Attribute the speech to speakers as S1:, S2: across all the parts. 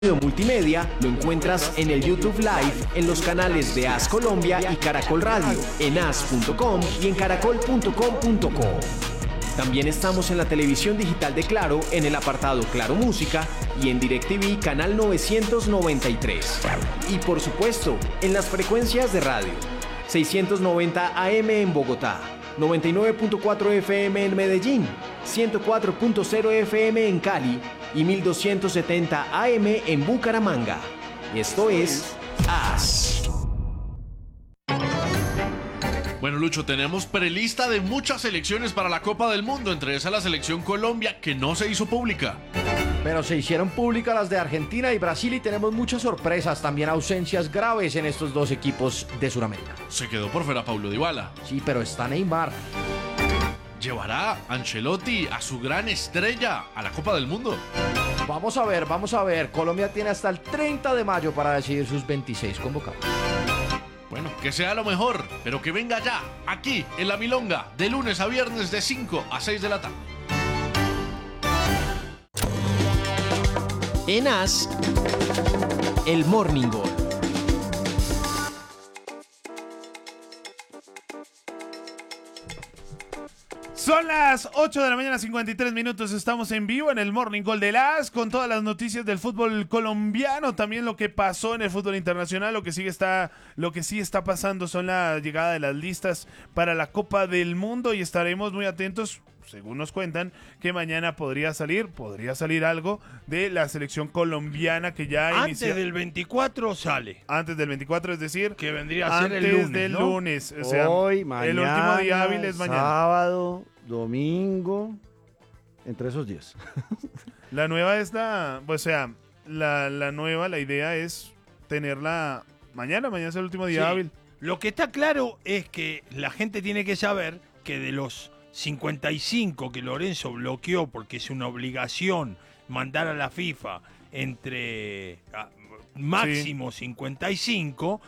S1: Multimedia lo encuentras en el YouTube Live en los canales de AS Colombia y Caracol Radio, en as.com y en caracol.com.co. También estamos en la televisión digital de Claro en el apartado Claro Música y en DirecTV canal 993. Y por supuesto, en las frecuencias de radio 690 AM en Bogotá, 99.4 FM en Medellín, 104.0 FM en Cali y 1270 AM en Bucaramanga. Esto es AS.
S2: Bueno, Lucho, tenemos prelista de muchas selecciones para la Copa del Mundo, entre esas la selección Colombia, que no se hizo pública.
S3: Pero se hicieron públicas las de Argentina y Brasil y tenemos muchas sorpresas, también ausencias graves en estos dos equipos de Sudamérica.
S2: Se quedó por fuera Paulo Dybala.
S3: Sí, pero está Neymar.
S2: ¿Llevará Ancelotti a su gran estrella a la Copa del Mundo?
S3: Vamos a ver. Colombia tiene hasta el 30 de mayo para decidir sus 26 convocados.
S2: Bueno, que sea lo mejor, pero que venga ya, aquí, en La Milonga, de lunes a viernes de 5 a 6 de la tarde.
S1: En AS, el Morning Goal.
S4: Son las 8 de la mañana, 53 minutos. Estamos en vivo en el Morning Call de AS con todas las noticias del fútbol colombiano. También lo que pasó en el fútbol internacional. Lo que sí está pasando son la llegada de las listas para la Copa del Mundo. Y estaremos muy atentos, según nos cuentan, que mañana podría salir algo de la selección colombiana que ya inició.
S5: Antes del 24 sale.
S4: Antes del 24, es decir,
S5: que vendría a ser el lunes,
S4: antes del lunes. O sea,
S6: hoy, mañana,
S4: el último día hábil es mañana.
S6: Sábado, domingo, entre esos días.
S4: La nueva es la idea es tenerla mañana es el último día hábil.
S5: Lo que está claro es que la gente tiene que saber que de los 55 que Lorenzo bloqueó porque es una obligación mandar a la FIFA entre máximo 55,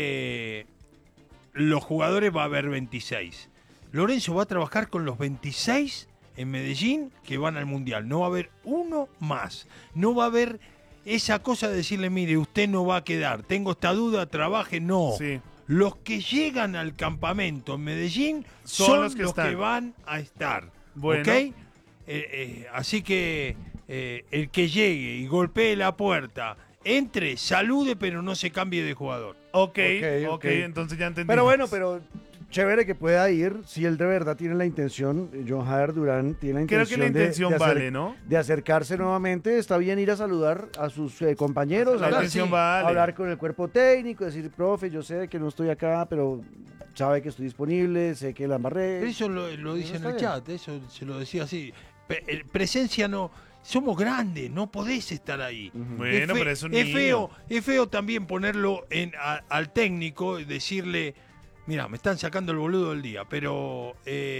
S5: los jugadores va a haber 26. Lorenzo va a trabajar con los 26 en Medellín que van al Mundial. No va a haber uno más. No va a haber esa cosa de decirle, mire, usted no va a quedar. Tengo esta duda, trabaje. No.
S4: Sí.
S5: Los que llegan al campamento en Medellín son los que van a estar.
S4: Bueno.
S5: ¿Ok? Así que el que llegue y golpee la puerta, entre, salude, pero no se cambie de jugador.
S4: Ok, entonces ya entendí.
S6: Pero bueno, chévere que pueda ir, si él de verdad tiene la intención, John Jader Durán tiene la intención.
S4: Creo que la intención vale, ¿no?
S6: De acercarse nuevamente, está bien ir a saludar a sus compañeros, hablar con el cuerpo técnico, decir, profe, yo sé que no estoy acá, pero sabe que estoy disponible, sé que la embarré.
S5: Eso lo dice en el chat, eso se lo decía así. Presencia no... Somos grandes, no podés estar ahí.
S4: Bueno, pero es un
S5: niño. Es feo también ponerlo al técnico, decirle... Mira, me están sacando el boludo del día, pero...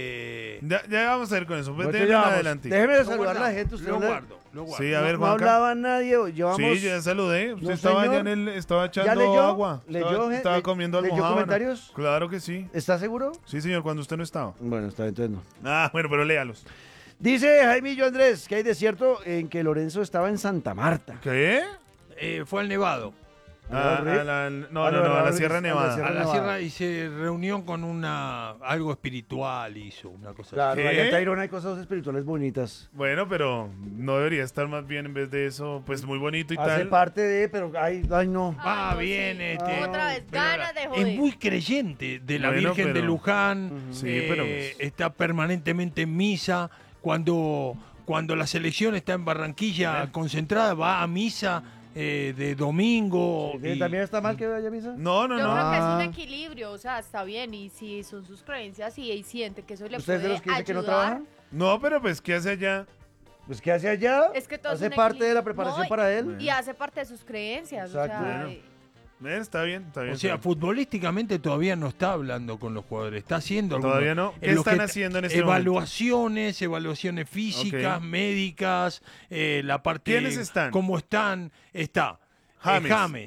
S4: Ya vamos a ver con eso.
S6: Adelante. Déjeme saludar a la gente.
S5: Lo guardo.
S4: Sí, a ver,
S6: no hablaba nadie. Llevamos...
S4: Sí, yo ya saludé. Usted estaba allá estaba echando agua. Estaba comiendo almohábana.
S6: ¿Leyó comentarios?
S4: Claro que sí.
S6: ¿Está seguro?
S4: Sí, señor, cuando usted no estaba.
S6: Bueno, está bien, entonces no.
S4: Bueno, pero léalos.
S6: Dice Jaimillo Andrés que hay desierto en que Lorenzo estaba en Santa Marta.
S4: ¿Qué?
S5: Fue al Nevado.
S4: A la Sierra Nevada.
S5: A la Sierra y se reunió con algo espiritual, hizo una cosa.
S6: Claro, allá en Tayrona hay cosas espirituales bonitas.
S4: Bueno, pero no debería estar más bien en vez de eso, pues muy bonito y tal.
S6: Hace parte de, pero ay no.
S5: Viene.
S7: Otra vez, ganas de joder.
S5: Es muy creyente de la Virgen de Luján.
S4: Sí, pero
S5: está permanentemente en misa. Cuando la selección está en Barranquilla concentrada, va a misa. De domingo.
S6: ¿También está mal que vaya a misa?
S4: No.
S7: Yo creo que es un equilibrio, o sea, está bien, y si son sus creencias y siente que eso le puede
S6: ¿Ustedes de los que dicen
S7: ayudar.
S6: Que no trabajan?
S4: No, pero pues, ¿qué hace allá?
S6: Pues, ¿qué hace allá?
S7: Es que todo
S6: hace
S7: es un
S6: parte de la
S7: equilibrio.
S6: preparación para él.
S7: Y hace parte de sus creencias,
S6: Exacto.
S7: o sea...
S4: Está bien.
S5: O sea, futbolísticamente todavía no está hablando con los jugadores, está haciendo
S4: todavía no. ¿Qué están haciendo en este
S5: evaluaciones físicas, médicas, la parte
S4: ¿Quiénes están?
S5: ¿Cómo están? Está James,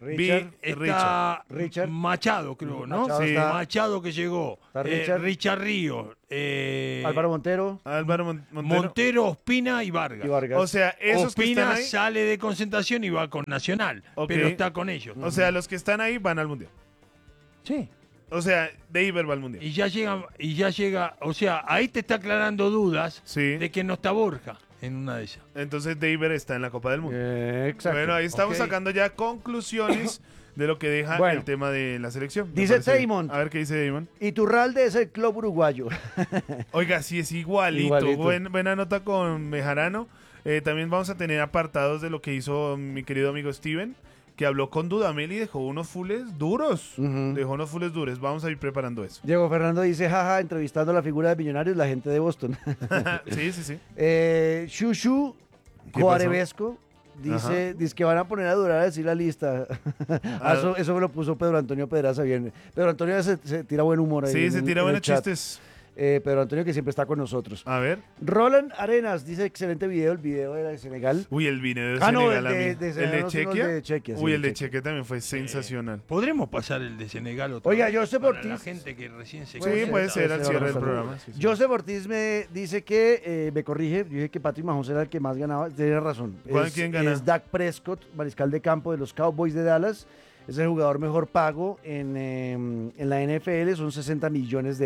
S5: Richard Machado, creo, ¿no?
S6: Machado,
S5: sí.
S6: está.
S5: Machado que llegó. Richard Ríos.
S6: Álvaro Montero.
S5: Montero, Ospina y Vargas.
S4: O sea, esos
S5: Ospina
S4: que están ahí
S5: sale de concentración y va con Nacional, pero está con ellos.
S4: O sea, los que están ahí van al Mundial.
S5: Sí.
S4: O sea, Deiber va al Mundial.
S5: Y ya llega, o sea, ahí te está aclarando dudas de que no está Borja en una de esas.
S4: Entonces Deiber está en la Copa del Mundo.
S6: Exacto.
S4: Bueno, ahí estamos sacando ya conclusiones de lo que deja el tema de la selección.
S6: Dice Damon.
S4: A ver qué dice Damon.
S6: Iturralde es el club uruguayo.
S4: Oiga, sí, es igualito. Buena nota con Bejarano. También vamos a tener apartados de lo que hizo mi querido amigo Steven, que habló con Dudamel y dejó unos fulls duros. Dejó unos fulls duros. Vamos a ir preparando eso.
S6: Diego Fernando dice, jaja, entrevistando a la figura de Millonarios, la gente de Boston.
S4: Sí.
S6: Shushu Coarebesco dice que van a poner a Durar a decir la lista. Eso me lo puso Pedro Antonio Pedraza bien. Pedro Antonio se tira buen humor ahí.
S4: Sí, se tira buenos chistes.
S6: Pedro Antonio que siempre está con nosotros.
S4: A ver.
S6: Roland Arenas dice excelente video, el video era de Senegal.
S4: Uy, el video de Senegal.
S6: ¿El de Chequia?
S4: Uy, el de Chequia también fue sensacional.
S5: ¿Podremos pasar el de Senegal otra
S6: vez? Oiga, Joseph Ortiz.
S5: La gente que recién se
S4: Sí, puede ser al cierre del programa. Sí.
S6: Joseph Ortiz me dice que, me corrige, yo dije que Patrick Mahomes era el que más ganaba. Tiene razón.
S4: ¿Quién gana?
S6: Es Dak Prescott, mariscal de campo de los Cowboys de Dallas. Es el jugador mejor pago en la NFL, son $60 millones.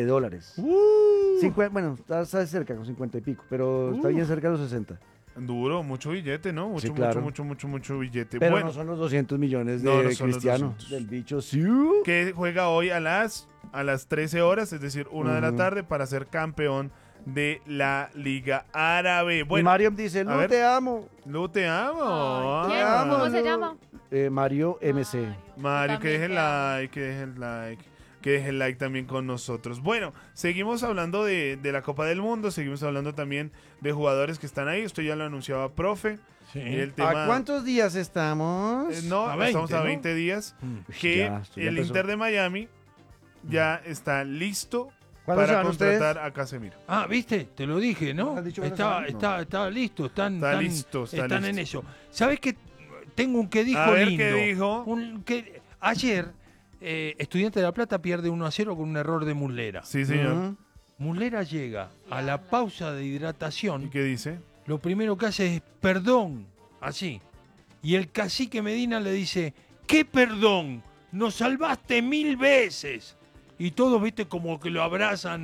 S6: Bueno, está cerca, con 50 y pico, pero está bien cerca de los 60.
S4: Duro, mucho billete, ¿no? Mucho,
S6: sí, claro.
S4: mucho billete.
S6: Pero no son los 200 millones de Cristiano, del bicho. ¿Sí?
S4: Que juega hoy a las 13 horas, es decir, 1 de la tarde, para ser campeón de la Liga Árabe. Bueno,
S6: y Mario dice, Lu, te amo.
S4: Lu, te amo.
S7: Ay, ¿cómo se llama?
S6: Mario MC.
S4: Mario, que dejen like también con nosotros. Bueno, seguimos hablando de la Copa del Mundo, seguimos hablando también de jugadores que están ahí. Usted ya lo anunciaba, profe.
S5: Sí.
S6: ¿A cuántos días estamos?
S4: Estamos a 20 días. Que el Inter de Miami ya está listo para contratar a Casemiro.
S5: Ah, ¿viste? Te lo dije, ¿no? Estaba listo, están en eso. ¿Sabes qué? Tengo un que dijo
S4: a ver,
S5: lindo.
S4: ¿qué dijo?
S5: Ayer, Estudiante de La Plata pierde 1-0 con un error de Muslera.
S4: Sí, señor.
S5: Muslera llega a la pausa de hidratación.
S4: ¿Y qué dice?
S5: Lo primero que hace es perdón, así. Y el cacique Medina le dice, ¿qué perdón? Nos salvaste 1000 veces. Y todos, viste, como que lo abrazan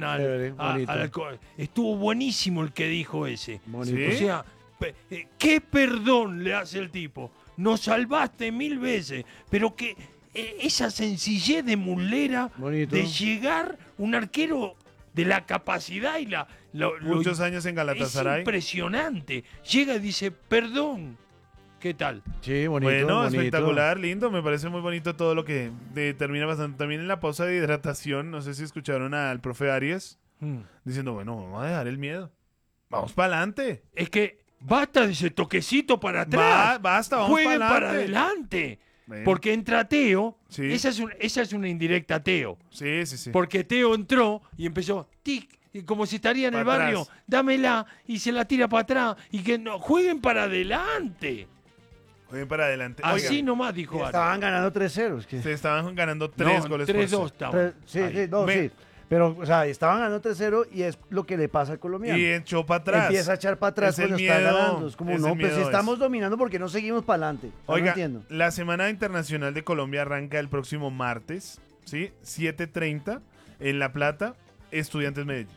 S5: estuvo buenísimo el que dijo ese.
S4: ¿Sí?
S5: O sea, ¿qué perdón le hace el tipo? Nos salvaste 1000 veces. Pero que esa sencillez de Muslera, de llegar un arquero de la capacidad y
S4: muchos años en Galatasaray.
S5: Es impresionante. Llega y dice, perdón. ¿Qué tal?
S6: Sí, bonito.
S4: Bueno, espectacular, lindo. Me parece muy bonito todo lo que termina pasando. También en la pausa de hidratación, no sé si escucharon al profe Arias diciendo, bueno, vamos a dejar el miedo. Vamos para adelante.
S5: Es que basta de ese toquecito para atrás.
S4: Basta, vamos
S5: Jueguen para adelante.
S4: Bueno.
S5: Porque entra Teo.
S4: Sí.
S5: Esa es una indirecta a Teo.
S4: Sí.
S5: Porque Teo entró y empezó, tic, y como si estaría en el barrio, dámela, y se la tira para atrás. Y que no, jueguen para adelante.
S4: Jueguen para adelante.
S5: Así
S4: Oigan,
S5: nomás dijo Arias.
S6: Estaban ganando 3-0.
S4: Se estaban ganando 3 goles por
S5: 3-2 estaban.
S6: Sí. Pero, o sea, estaban ganando 3-0 y es lo que le pasa al colombiano.
S4: Y echó para atrás.
S6: Empieza a echar para atrás cuando está ganando. Es como, no, pues si estamos dominando, ¿por qué no seguimos para adelante?
S4: Oiga,
S6: no entiendo.
S4: La Semana Internacional de Colombia arranca el próximo martes, ¿sí? 7:30 en La Plata, Estudiantes Medellín.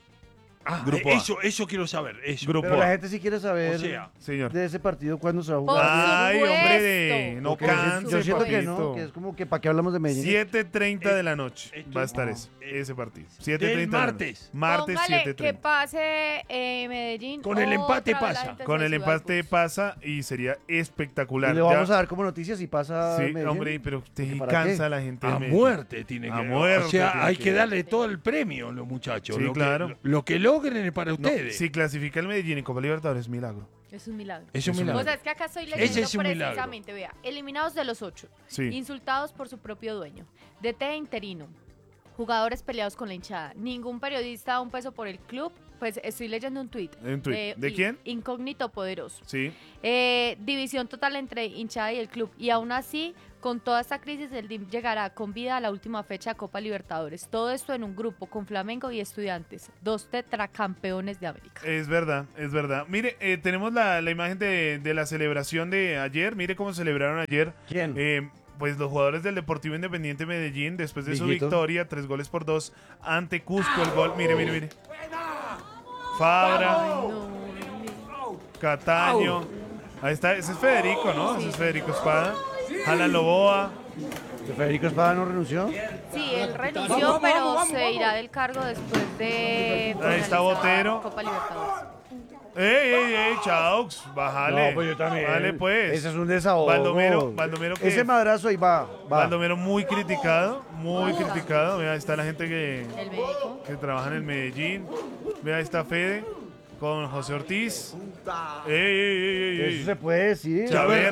S5: Grupo A. Eso quiero saber.
S6: Pero la gente sí quiere saber
S4: señor,
S6: de ese partido cuándo se va a jugar.
S4: Ay, hombre, no canse.
S6: Yo siento que no, que es como que para qué hablamos de Medellín.
S4: 7:30 de la noche va a estar ese partido. 7:30
S5: martes.
S4: Martes 7:30.
S7: Que pase Medellín.
S5: Con el empate pasa.
S4: Con el empate pasa y sería espectacular.
S6: Y le vamos a dar como noticias si pasa Medellín.
S4: Hombre, pero te cansa la gente.
S5: A muerte tiene que.
S4: A muerte.
S5: O sea, hay que darle todo el premio a los muchachos.
S4: Sí, claro.
S5: Lo que logren es para ustedes.
S4: Si clasifica el Medellín en Copa Libertadores es milagro.
S7: Es un milagro.
S5: Es un milagro.
S7: O sea, es que acá estoy leyendo
S5: Ese es un
S7: precisamente, vea, eliminados de los 8, insultados por su propio dueño, DT interino, jugadores peleados con la hinchada, ningún periodista da un peso por el club pues estoy leyendo un tuit.
S4: ¿Un tuit? ¿De quién?
S7: Incógnito Poderoso.
S4: Sí.
S7: División total entre hinchada y el club. Y aún así, con toda esta crisis, el DIM llegará con vida a la última fecha de Copa Libertadores. Todo esto en un grupo con Flamengo y Estudiantes, 2 tetracampeones de América.
S4: Es verdad, es verdad. Mire, tenemos la imagen de la celebración de ayer. Mire cómo celebraron ayer.
S6: ¿Quién?
S4: Pues los jugadores del Deportivo Independiente Medellín, después de su
S6: Mijito.
S4: victoria, 3-2 ante Cusco. El gol, mire. Fabra, Cataño. Ahí está, ese es Federico, ¿no? Ese es Federico Espada. Alan Loboa.
S6: ¿Federico Espada no renunció?
S7: Sí, él renunció, pero se irá del cargo después de
S4: Ahí está
S7: finalizar
S4: Botero.
S7: Copa Libertadores.
S4: ¡Ey, Chaux! Bájale.
S6: No, pues yo también.
S4: Vale, pues.
S6: Ese es un desahogo.
S4: Baldomero que...
S6: Ese madrazo ahí va.
S4: Baldomero muy criticado, Vea, ahí está la gente
S7: El médico.
S4: que trabaja en el Medellín. Vea, ahí está Fede con José Ortiz. ¡Ey!
S6: Eso se puede decir.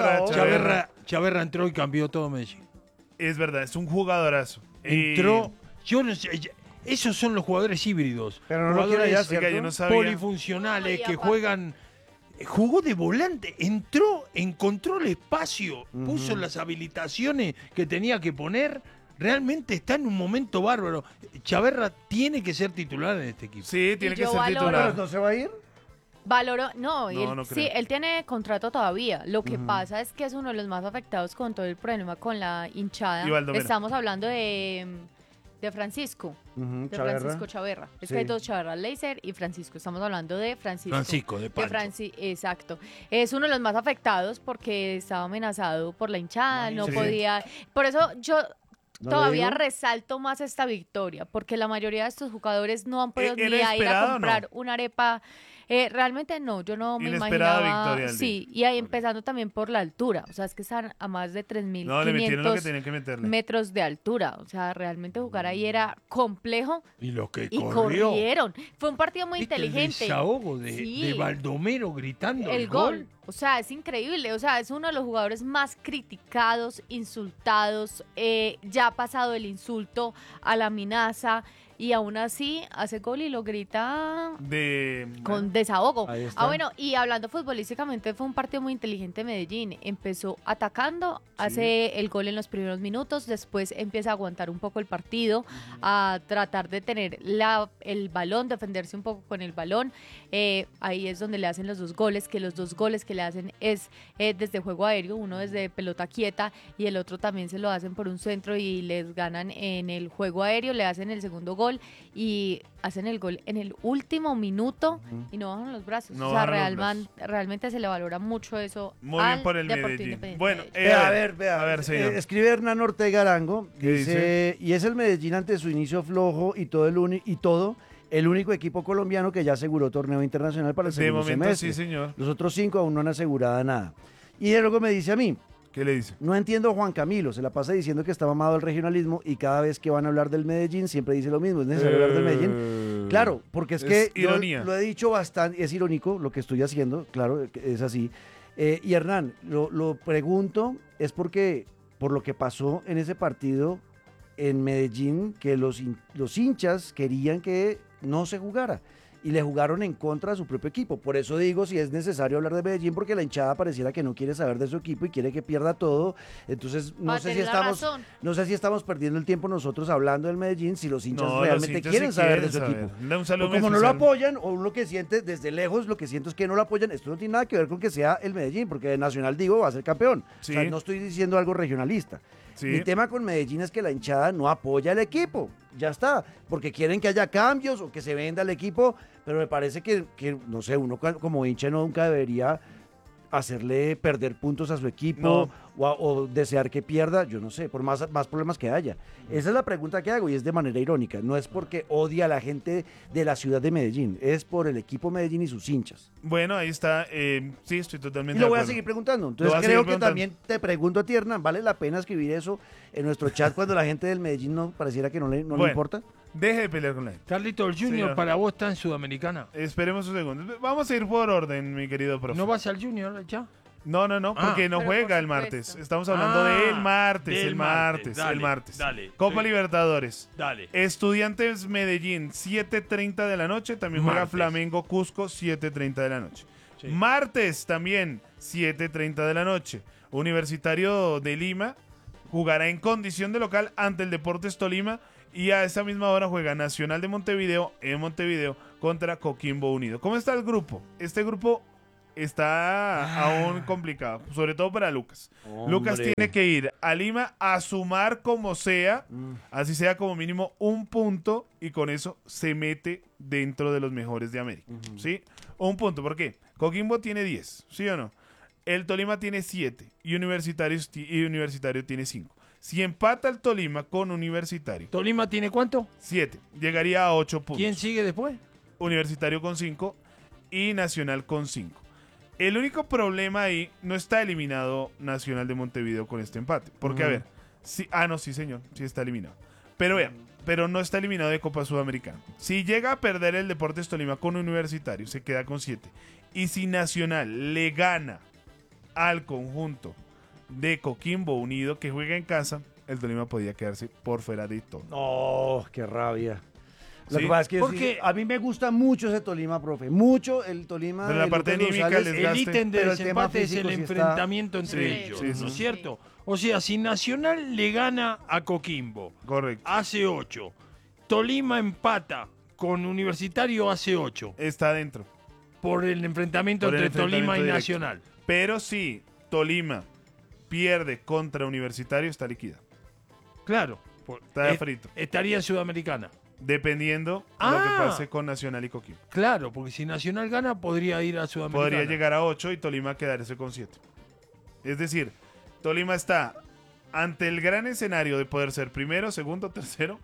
S5: Chaverra entró y cambió todo Medellín.
S4: Es verdad, es un jugadorazo.
S5: Entró, yo no sé, esos son los jugadores híbridos.
S6: Pero no lo quiere allá,
S4: Oiga, yo no sabía.
S5: Polifuncionales que juegan. Jugó de volante, entró, encontró el espacio, puso las habilitaciones que tenía que poner. Realmente está en un momento bárbaro. Chaverra tiene que ser titular en este equipo.
S4: Sí, tiene
S7: Y
S4: que
S7: yo
S4: ser
S7: valoro-
S4: titular.
S6: ¿No se va a ir?
S7: Valoró, no,
S4: No
S7: sí,
S4: creo.
S7: él tiene contrato todavía. Lo que pasa es que es uno de los más afectados con todo el problema con la hinchada.
S4: Y Baldomero.
S7: Estamos hablando de Francisco, de
S6: Chaverra.
S7: Francisco Chaverra. Es
S6: Sí.
S7: que hay dos Chaverra, Leiser y Francisco. Estamos hablando de Francisco.
S5: Francisco, de Pancho.
S7: Exacto. Es uno de los más afectados porque estaba amenazado por la hinchada, no
S4: Sí.
S7: podía. Por eso yo
S6: ¿No
S7: todavía
S6: le digo?
S7: resalto más esta victoria, porque la mayoría de estos jugadores no han podido
S4: ¿Era
S7: ni a ir a
S4: esperado o no?
S7: comprar una arepa. Realmente no, yo no me
S4: Inesperada
S7: imaginaba.
S4: victoria del
S7: Sí, y ahí empezando también por la altura. O sea, es que están a más de
S4: No, le metieron lo que
S7: 3.500
S4: tenían que meterle.
S7: metros de altura. O sea, realmente jugar ahí era complejo
S5: Y lo que
S7: y
S5: corrió.
S7: corrieron. Fue un partido muy
S5: ¿Viste
S7: inteligente.
S5: El desahogo de,
S7: Sí.
S5: de Baldomero gritando
S7: El gol. O sea, es increíble. O sea, es uno de los jugadores más criticados, insultados. Ya ha pasado el insulto a la amenaza. Y aún así hace gol y lo grita con desahogo.
S6: Ahí está.
S7: Bueno, y hablando futbolísticamente, fue un partido muy inteligente de Medellín. Empezó atacando, hace el gol en los primeros minutos, después empieza a aguantar un poco el partido, a tratar de tener el balón, defenderse un poco con el balón. Ahí es donde le hacen los 2 goles, que los 2 goles que le hacen es desde juego aéreo, uno desde pelota quieta y el otro también se lo hacen por un centro y les ganan en el juego aéreo, le hacen el segundo gol y hacen el gol en el último minuto y no bajan los brazos.
S4: No
S7: o sea,
S4: bajan los brazos.
S7: realmente se le valora mucho eso.
S4: Muy bien
S7: al
S4: por el
S7: Deportivo
S4: Medellín.
S7: Independiente
S4: Bueno,
S7: Medellín.
S6: A ver,
S4: señor.
S6: escribe Hernán Ortega Arango,
S4: ¿Qué
S6: dice, y es el Medellín ante su inicio flojo y todo el único equipo colombiano que ya aseguró torneo internacional para el
S4: De
S6: segundo
S4: momento
S6: semestre.
S4: sí, señor.
S6: Los otros 5 aún no han asegurado nada. Y luego me dice a mí,
S4: ¿Qué le dice?
S6: no entiendo a Juan Camilo, se la pasa diciendo que está mamado el regionalismo y cada vez que van a hablar del Medellín siempre dice lo mismo, es necesario hablar del Medellín. Claro, porque es que yo
S4: ironía.
S6: lo he dicho bastante, es irónico lo que estoy haciendo, claro, es así. Y Hernán, lo pregunto, es porque por lo que pasó en ese partido en Medellín, que los hinchas querían que no se jugara. Y le jugaron en contra de su propio equipo. Por eso digo, si es necesario hablar de Medellín, porque la hinchada pareciera que no quiere saber de su equipo y quiere que pierda todo. Entonces,
S7: Va a tener la razón.
S6: no sé si estamos perdiendo el tiempo nosotros hablando del Medellín, si los hinchas
S4: No, los
S6: realmente
S4: hinchas
S6: quieren
S4: sí
S6: saber de
S4: quieren
S6: su
S4: saber.
S6: equipo.
S4: Un saludo
S6: O como no lo
S4: especial.
S6: apoyan, o uno que siente desde lejos, lo que siento es que no lo apoyan. Esto no tiene nada que ver con que sea el Medellín, porque de Nacional digo va a ser campeón.
S4: Sí.
S6: O sea, no estoy diciendo algo regionalista.
S4: Sí.
S6: Mi tema con Medellín es que la hinchada no apoya al equipo. Ya está. Porque quieren que haya cambios o que se venda el equipo. Pero me parece que no sé, uno como hincha nunca debería hacerle perder puntos a su equipo
S4: No.
S6: o desear que pierda, yo no sé, por más problemas que haya. Esa es la pregunta que hago y es de manera irónica. No es porque odia a la gente de la ciudad de Medellín, es por el equipo Medellín y sus hinchas.
S4: Bueno, ahí está. Sí, estoy totalmente
S6: Y lo
S4: de
S6: voy a
S4: acuerdo.
S6: seguir preguntando.
S4: Lo
S6: Entonces
S4: voy a
S6: creo
S4: seguir
S6: que
S4: preguntando.
S6: también te pregunto a ti, Hernán, ¿vale la pena escribir eso en nuestro chat cuando la gente del Medellín no pareciera que no le
S4: Bueno.
S6: importa?
S4: Deje de pelear con la gente.
S5: Carlito, el Junior
S4: Señor.
S5: para vos está en Sudamericana.
S4: Esperemos un segundo. Vamos a ir por orden, mi querido profe.
S5: ¿No vas al Junior ya?
S4: No, porque no
S7: Pero
S4: juega
S7: por
S4: el martes.
S7: supuesto.
S4: Estamos hablando del martes,
S5: del
S4: el martes,
S5: dale,
S4: el martes.
S5: Dale.
S4: Copa
S5: Estoy-
S4: Libertadores.
S5: Dale.
S4: Estudiantes Medellín, 7:30 de la noche. También juega
S5: Martes.
S4: Flamengo Cusco, 7:30 de la noche.
S5: Sí.
S4: Martes también, 7:30 de la noche. Universitario de Lima jugará en condición de local ante el Deportes Tolima. Y a esa misma hora juega Nacional de Montevideo en Montevideo contra Coquimbo Unido. ¿Cómo está el grupo? Este grupo está aún complicado, sobre todo para Lucas. Lucas tiene que ir a Lima a sumar como sea, así sea como mínimo un punto, y con eso se mete dentro de los mejores de América. ¿Sí? Un punto, ¿por qué? Coquimbo tiene 10, ¿sí o no? El Tolima tiene 7 y Universitario tiene 5. Si empata el Tolima con Universitario,
S5: ¿Tolima tiene cuánto?
S4: 7, llegaría a 8 puntos.
S5: ¿Quién sigue después?
S4: Universitario con 5 y Nacional con 5. El único problema ahí, no está eliminado Nacional de Montevideo con este empate. Porque, a ver, sí, no, sí señor, sí está eliminado. Pero vean, pero no está eliminado de Copa Sudamericana. Si llega a perder el Deportes Tolima con Universitario, se queda con 7. Y si Nacional le gana al conjunto de Coquimbo Unido, que juega en casa, el Tolima podría quedarse por fuera de todo.
S6: No, qué rabia. Lo
S4: Sí,
S6: que pasa es que
S5: porque-
S6: a mí me gusta mucho ese Tolima, profe. Mucho el Tolima.
S4: Pero la
S6: de
S4: parte
S6: Lucas
S4: anímica
S6: González.
S4: les
S5: El
S4: Desgaste.
S5: ítem de
S6: Pero el tema
S5: desempate es el
S6: físico sí está-
S5: enfrentamiento entre
S7: Sí,
S5: ellos,
S4: sí,
S5: ¿no
S4: sí.
S5: es cierto? O sea, si Nacional le gana a Coquimbo,
S4: Correcto.
S5: hace 8. Tolima empata con Universitario, hace 8.
S4: Está dentro.
S5: Por el enfrentamiento
S4: Por el
S5: entre Tolima y
S4: enfrentamiento directo.
S5: Nacional.
S4: Pero si Tolima pierde contra Universitario, está líquida.
S5: Claro.
S4: Está frito.
S5: Estaría en Sudamericana.
S4: Dependiendo lo
S5: Ah.
S4: que pase con Nacional y Coquimbo.
S5: Claro, porque si Nacional gana, podría ir a Sudamericana.
S4: Podría llegar a 8 y Tolima quedarse con 7. Es decir, Tolima está ante el gran escenario de poder ser primero, segundo, tercero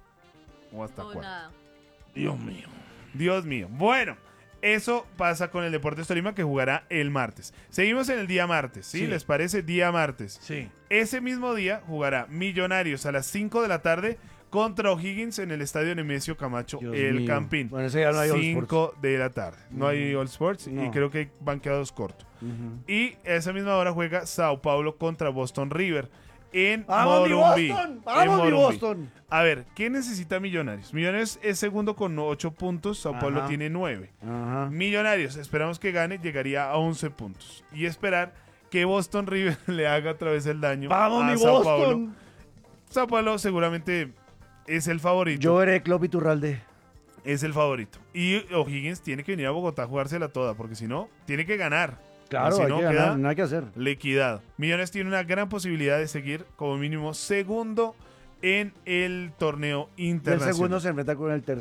S4: o hasta
S7: O
S4: cuarto.
S7: nada.
S5: Dios mío.
S4: Dios mío. Bueno, eso pasa con el Deportes Tolima, que jugará el martes. Seguimos en el día martes, ¿sí?
S5: Sí.
S4: ¿Les parece? Día martes.
S5: Sí.
S4: Ese mismo día jugará Millonarios a las 5 de la tarde contra O'Higgins en el estadio Nemesio Camacho,
S6: Dios
S4: el
S6: mío.
S4: Campín.
S6: Bueno, ese ya no hay All
S4: 5 de la tarde. No hay All Sports y
S6: No.
S4: creo que van quedados cortos.
S6: Ujú.
S4: Y a esa misma hora juega Sao Paulo contra Boston River en
S6: ¡Vamos, mi
S4: Morumbi.
S6: Boston!
S4: En
S6: ¡Vamos, mi
S4: Morumbi.
S6: Boston!
S4: A ver, ¿qué necesita Millonarios? Millonarios es segundo con 8 puntos, Sao Paulo
S6: Ajá.
S4: tiene 9.
S6: Ajá.
S4: Millonarios, esperamos que gane, llegaría a 11 puntos. Y esperar que Boston River le haga otra vez el daño
S6: ¡Vamos,
S4: a
S6: mi
S4: Sao Paulo.
S6: Boston!
S4: Sao Paulo seguramente es el favorito.
S6: Yo veré Klopp Iturralde.
S4: Es el favorito. Y O'Higgins tiene que venir a Bogotá a jugársela toda, porque si no, tiene que ganar.
S6: Claro,
S4: Y si
S6: hay
S4: no,
S6: que
S4: queda
S6: ganar, no hay que hacer.
S4: liquidado. Millones tiene una gran posibilidad de seguir como mínimo segundo en el torneo
S6: Y el
S4: internacional.
S6: segundo se enfrenta con el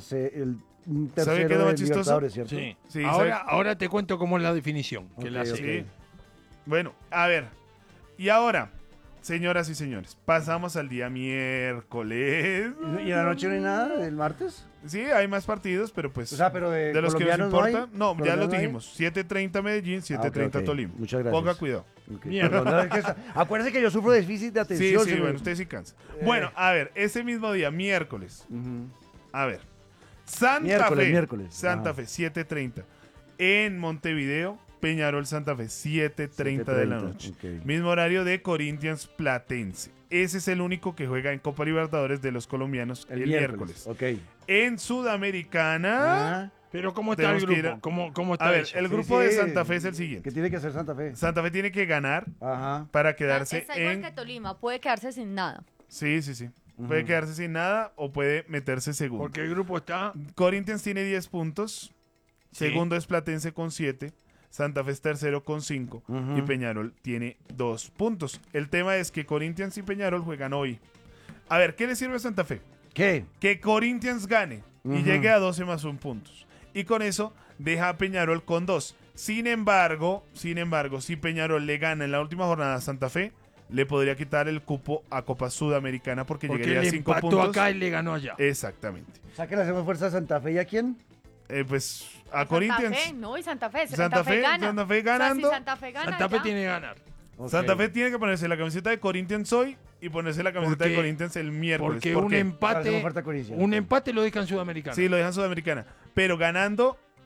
S6: un
S4: ¿Sabe qué es
S6: tercero
S4: lo
S6: de
S4: más chistoso?
S6: Libertadores, ¿cierto?
S5: Sí.
S4: Sí,
S5: ahora te cuento cómo es la definición. Que
S6: Ok,
S5: la sé.
S6: ok.
S4: Sí. Bueno, a ver. Y ahora, señoras y señores, pasamos al día miércoles.
S6: ¿Y en la noche no hay nada del martes?
S4: Sí, hay más partidos, pero pues
S6: O sea, pero de
S4: los que nos
S6: colombianos no hay.
S4: importa, no, ya
S6: ¿Colombianos
S4: los
S6: no hay?
S4: dijimos. 7:30 Medellín, 7:30
S6: ok.
S4: Tolima.
S6: Muchas gracias.
S4: Ponga cuidado.
S6: Ok,
S5: Mierda.
S6: perdón, es que acuérdense que yo sufro de déficit de
S4: Sí,
S6: atención.
S4: sí,
S6: se me-
S4: bueno, usted sí cansa. Bueno, a ver, ese mismo día, miércoles.
S6: Ujú.
S4: A ver. Santa
S6: Miércoles,
S4: Fe.
S6: miércoles.
S4: Santa
S6: Ajá.
S4: Fe, 7:30. En Montevideo, Peñarol Santa Fe, 7:30 de la
S6: 7:30,
S4: noche.
S6: ok.
S4: Mismo horario de Corinthians Platense. Ese es el único que juega en Copa Libertadores de los colombianos el miércoles.
S6: Ok.
S4: En Sudamericana.
S6: Ah,
S5: Pero ¿cómo está el
S4: Tenemos que ir
S5: grupo?
S4: a-
S5: ¿Cómo está
S4: A ver,
S5: eso?
S4: el
S6: Sí,
S4: grupo de
S6: sí.
S4: Santa Fe es el
S6: ¿Qué
S4: siguiente.
S6: tiene que hacer Santa Fe?
S4: Santa Fe tiene que ganar
S6: Ajá.
S4: para quedarse
S7: Está igual
S4: en...
S7: que Tolima, puede quedarse sin nada.
S4: Sí, sí, sí. Puede
S6: Ujú.
S4: quedarse sin nada o puede meterse segundo.
S5: Porque el grupo está...
S4: Corinthians tiene 10 puntos.
S5: Sí.
S4: Segundo es Platense con 7. Santa Fe es tercero con 5.
S6: Ujú.
S4: Y Peñarol tiene 2 puntos. El tema es que Corinthians y Peñarol juegan hoy. A ver, ¿qué le sirve a Santa Fe?
S6: ¿Qué?
S4: Que Corinthians gane y
S6: Ujú.
S4: llegue a 12 más 1 puntos. Y con eso deja a Peñarol con 2. Sin embargo, si Peñarol le gana en la última jornada a Santa Fe, le podría quitar el cupo a Copa Sudamericana porque
S5: Porque
S4: llegaría
S5: le
S4: a 5
S5: empató
S4: puntos.
S5: acá y le ganó allá.
S4: Exactamente.
S6: O sea que le hacemos fuerza a Santa Fe y a quién?
S4: Pues a
S7: Santa
S4: Corinthians.
S7: Fe, no, y Santa Fe.
S4: Santa Fe,
S7: gana.
S4: Santa Fe
S7: O sea,
S4: ganando.
S7: si Santa Fe gana,
S5: Santa Fe
S7: ya.
S5: tiene que ganar.
S6: Ok.
S4: Santa Fe tiene que ponerse la camiseta de Corinthians hoy y ponerse la camiseta de
S5: Porque-
S4: Corinthians el miércoles.
S5: Porque
S4: ¿Por
S5: un
S4: qué?
S6: Hacemos
S5: empate...
S6: fuerza a Corinthians.
S5: Un empate lo deja en Sudamericana.
S4: Sí, lo dejan Sudamericana. Pero ganando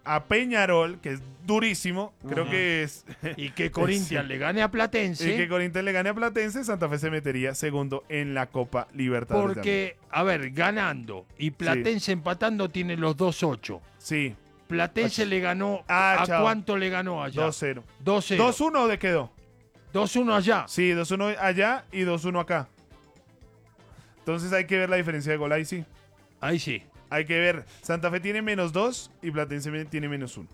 S4: a Peñarol, que es durísimo, creo que es...
S5: Y que Corinthians le gane a Platense.
S4: Y que Corinthians le gane a Platense, Santa Fe se metería segundo en la Copa Libertadores.
S5: Porque, a ver, ganando y Platense empatando tiene los 2-8.
S4: Sí.
S5: Platense le ganó. ¿A cuánto le ganó allá?
S4: 2-0.
S5: 2-0.
S4: ¿2-1 de quedó?
S5: 2-1 allá.
S4: Sí, 2-1 allá y 2-1 acá. Entonces hay que ver la diferencia de gol ahí sí.
S5: Ahí sí.
S4: Hay que ver. Santa Fe tiene -2 y Platense tiene -1.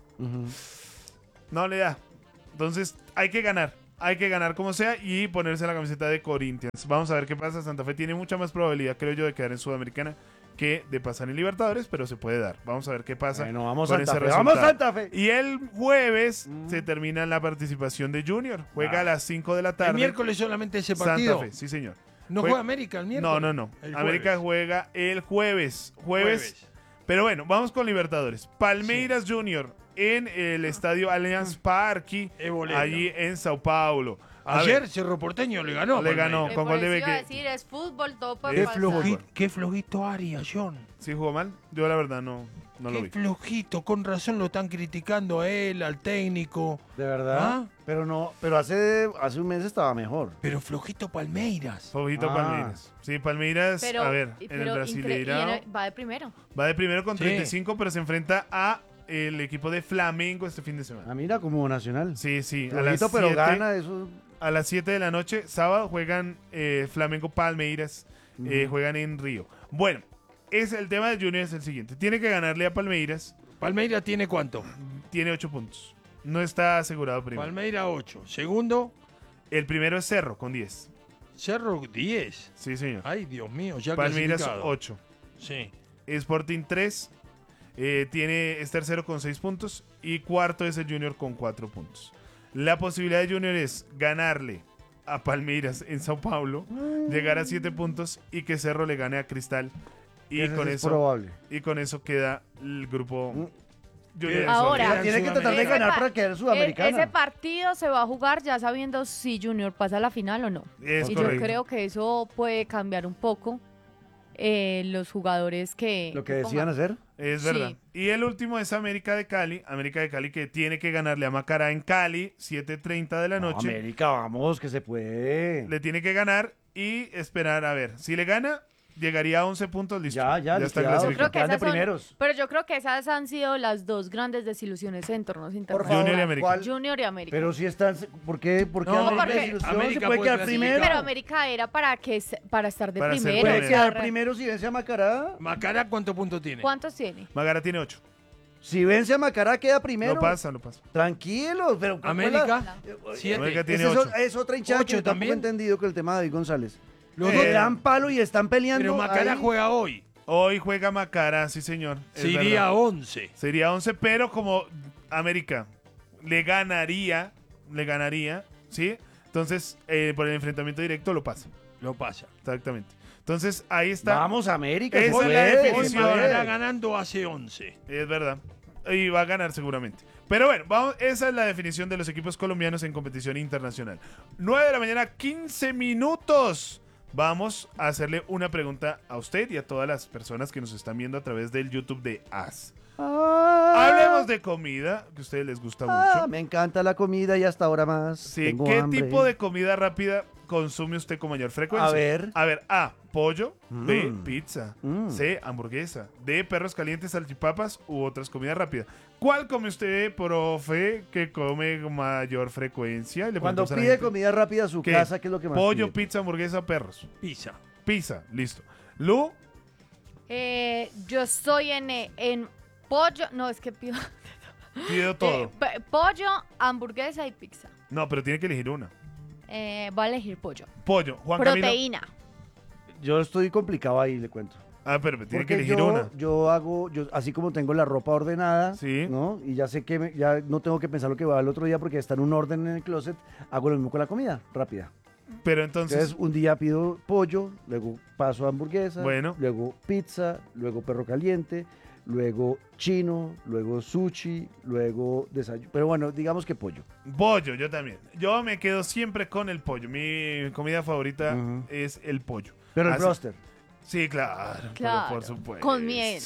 S4: No le da. Entonces hay que ganar. Hay que ganar como sea y ponerse la camiseta de Corinthians. Vamos a ver qué pasa. Santa Fe tiene mucha más probabilidad, creo yo, de quedar en Sudamericana que de pasar en Libertadores, pero se puede dar. Vamos a ver qué pasa.
S6: Bueno, vamos
S4: con
S6: Santa
S4: ese
S6: Fe.
S4: resultado.
S6: ¡Vamos Santa Fe!
S4: Y el jueves se termina la participación de Junior. Juega a las 5 de la tarde.
S5: El miércoles solamente ese partido.
S4: Santa Fe, sí señor.
S5: ¿No juega América el miércoles?
S4: No.
S5: El
S4: América juega el jueves. Pero bueno, vamos con Libertadores. Palmeiras Junior en el estadio Allianz Parque, allí en Sao Paulo.
S5: Ayer Cerro Porteño le ganó.
S4: Le ganó con gol de
S7: Beque.
S4: Beque.
S7: Decir, es fútbol, todo puede pasar.
S5: Qué flojito Arias, John.
S4: ¿Sí jugó mal? Yo la verdad no lo
S5: Qué
S4: vi.
S5: flojito, con razón lo están criticando a él, al técnico.
S6: ¿De verdad?
S5: ¿Ah?
S6: Pero hace un mes estaba mejor.
S5: Pero flojito Palmeiras.
S4: Flojito Palmeiras. Sí, Palmeiras,
S7: Pero,
S4: a ver, en el Brasileirao.
S7: va de primero.
S4: Va de primero con
S5: Sí.
S4: 35, pero se enfrenta a el equipo de Flamengo este fin de semana.
S6: Ah, mira, como Nacional.
S4: Sí.
S6: Flojito, pero gana eso.
S4: A las 7 de la noche, sábado, juegan Flamengo Palmeiras, juegan en Río. Bueno, el tema de Junior es el siguiente. Tiene que ganarle a Palmeiras.
S5: ¿Palmeiras tiene cuánto?
S4: Tiene 8 puntos. No está asegurado primero.
S5: Palmeiras 8. Segundo,
S4: El primero es Cerro, con 10.
S5: Cerro 10.
S4: Sí, señor.
S5: Ay, Dios mío, ya
S4: Palmeiras
S5: clasificado.
S4: 8.
S5: Sí.
S4: Sporting 3. Es tercero con 6 puntos. Y cuarto es el Junior con 4 puntos. La posibilidad de Junior es ganarle a Palmeiras en Sao Paulo, llegar a 7 puntos y que Cerro le gane a Cristal. Y
S6: Ese
S4: con
S6: es
S4: eso
S6: probable.
S4: y con eso queda el grupo Junior.
S7: Ahora,
S6: Tiene que tratar de ganar para quedar Sudamericana.
S7: Ese partido se va a jugar ya sabiendo si Junior pasa a la final o no.
S4: Es
S7: y
S4: correcto.
S7: yo creo que eso puede cambiar un poco los jugadores que...
S6: Lo que decían hacer.
S4: Es
S7: Sí.
S4: verdad. Y el último es América de Cali que tiene que ganarle a Macará en Cali, 7:30 de la noche.
S6: América, vamos, que se puede.
S4: Le tiene que ganar y esperar a ver. Si le gana, llegaría a 11 puntos, listo.
S6: Ya,
S4: está
S6: liquidado.
S4: clasificado.
S7: Creo que
S6: Quedan de
S7: esas son-
S6: primeros.
S7: pero yo creo que esas han sido las dos grandes desilusiones en torneos internacionales.
S4: Junior y América.
S6: ¿cuál?
S7: Junior y América.
S6: Pero si están. ¿Por qué? ¿Por qué
S5: No,
S6: América
S7: porque
S6: desilusión?
S5: América
S6: se puede
S5: puede
S6: quedar
S5: clasificar.
S6: primero.
S7: Pero América era para estar de
S4: Para ser
S7: primero.
S6: Puede
S4: primero.
S6: quedar
S7: Claro.
S6: primero si vence a Macará.
S5: ¿Macará cuántos puntos tiene?
S7: ¿Cuántos tiene?
S4: Macará tiene 8.
S6: Si vence a Macará, queda primero.
S4: Lo pasa.
S6: Tranquilo, pero.
S5: América,
S7: Hola.
S5: 7.
S4: América tiene
S6: Esa
S4: 8.
S6: es otra hinchada
S5: Ocho
S6: que tampoco he
S5: también.
S6: entendido con el tema de David González.
S5: Los
S6: Le
S5: dos.
S6: dan palo y están peleando.
S5: Pero Macará
S6: ahí.
S5: juega hoy.
S4: Hoy juega Macará, sí señor. Es
S5: Se iría
S4: verdad.
S5: a 11.
S4: Sería 11, pero como América le ganaría, ¿sí? Entonces, por el enfrentamiento directo lo pasa.
S5: Lo pasa.
S4: Exactamente. Entonces, ahí está.
S6: Vamos, América.
S4: Esa
S6: se
S4: es la
S6: puede, se
S4: definición.
S6: puede.
S5: Macará ganando hace 11.
S4: Es verdad. Y va a ganar seguramente. Pero bueno, esa es la definición de los equipos colombianos en competición internacional. 9 de la mañana, 15 minutos. Vamos a hacerle una pregunta a usted y a todas las personas que nos están viendo a través del YouTube de AS. Hablemos de comida, que a ustedes les gusta mucho.
S6: Me encanta la comida y hasta ahora más.
S4: Sí,
S6: Tengo
S4: ¿qué
S6: hambre.
S4: tipo de comida rápida consume usted con mayor frecuencia?
S6: A ver.
S4: A, pollo. B,
S6: Mm.
S4: pizza.
S6: Mm.
S4: C, hamburguesa. D, perros calientes, salchipapas u otras comidas rápidas. ¿Cuál come usted, profe, que come con mayor frecuencia? Y le
S6: Cuando
S4: preguntamos a la
S6: pide
S4: gente,
S6: comida rápida a su
S4: ¿qué?
S6: casa, ¿qué es lo que más
S4: pollo,
S6: pide?
S4: pizza, hamburguesa, perros.
S5: Pisa.
S4: Pizza, listo. Lu,
S7: Yo estoy en pollo. No, es que pido.
S4: pide todo.
S7: Pollo, hamburguesa y pizza.
S4: No, pero tiene que elegir una.
S7: Voy a elegir pollo.
S4: Pollo, Juan Camilo.
S7: Proteína.
S6: Yo estoy complicado ahí, le cuento.
S4: Pero tiene que
S6: Porque
S4: elegir una.
S6: yo así como tengo la ropa ordenada,
S4: Sí.
S6: ¿no? Y ya sé que ya no tengo que pensar lo que va al otro día porque está en un orden en el closet, hago lo mismo con la comida, rápida.
S4: Pero entonces,
S6: Entonces, un día pido pollo, luego paso a hamburguesa,
S4: Bueno.
S6: luego pizza, luego perro caliente, luego chino, luego sushi, luego desayuno. Pero bueno, digamos que pollo.
S4: pollo, yo también. Yo me quedo siempre con el pollo. Mi comida favorita
S6: Ujú.
S4: es el pollo.
S6: Pero el
S4: Así-
S6: broster.
S4: Sí, claro.
S7: Claro,
S4: Por supuesto.
S7: con miel.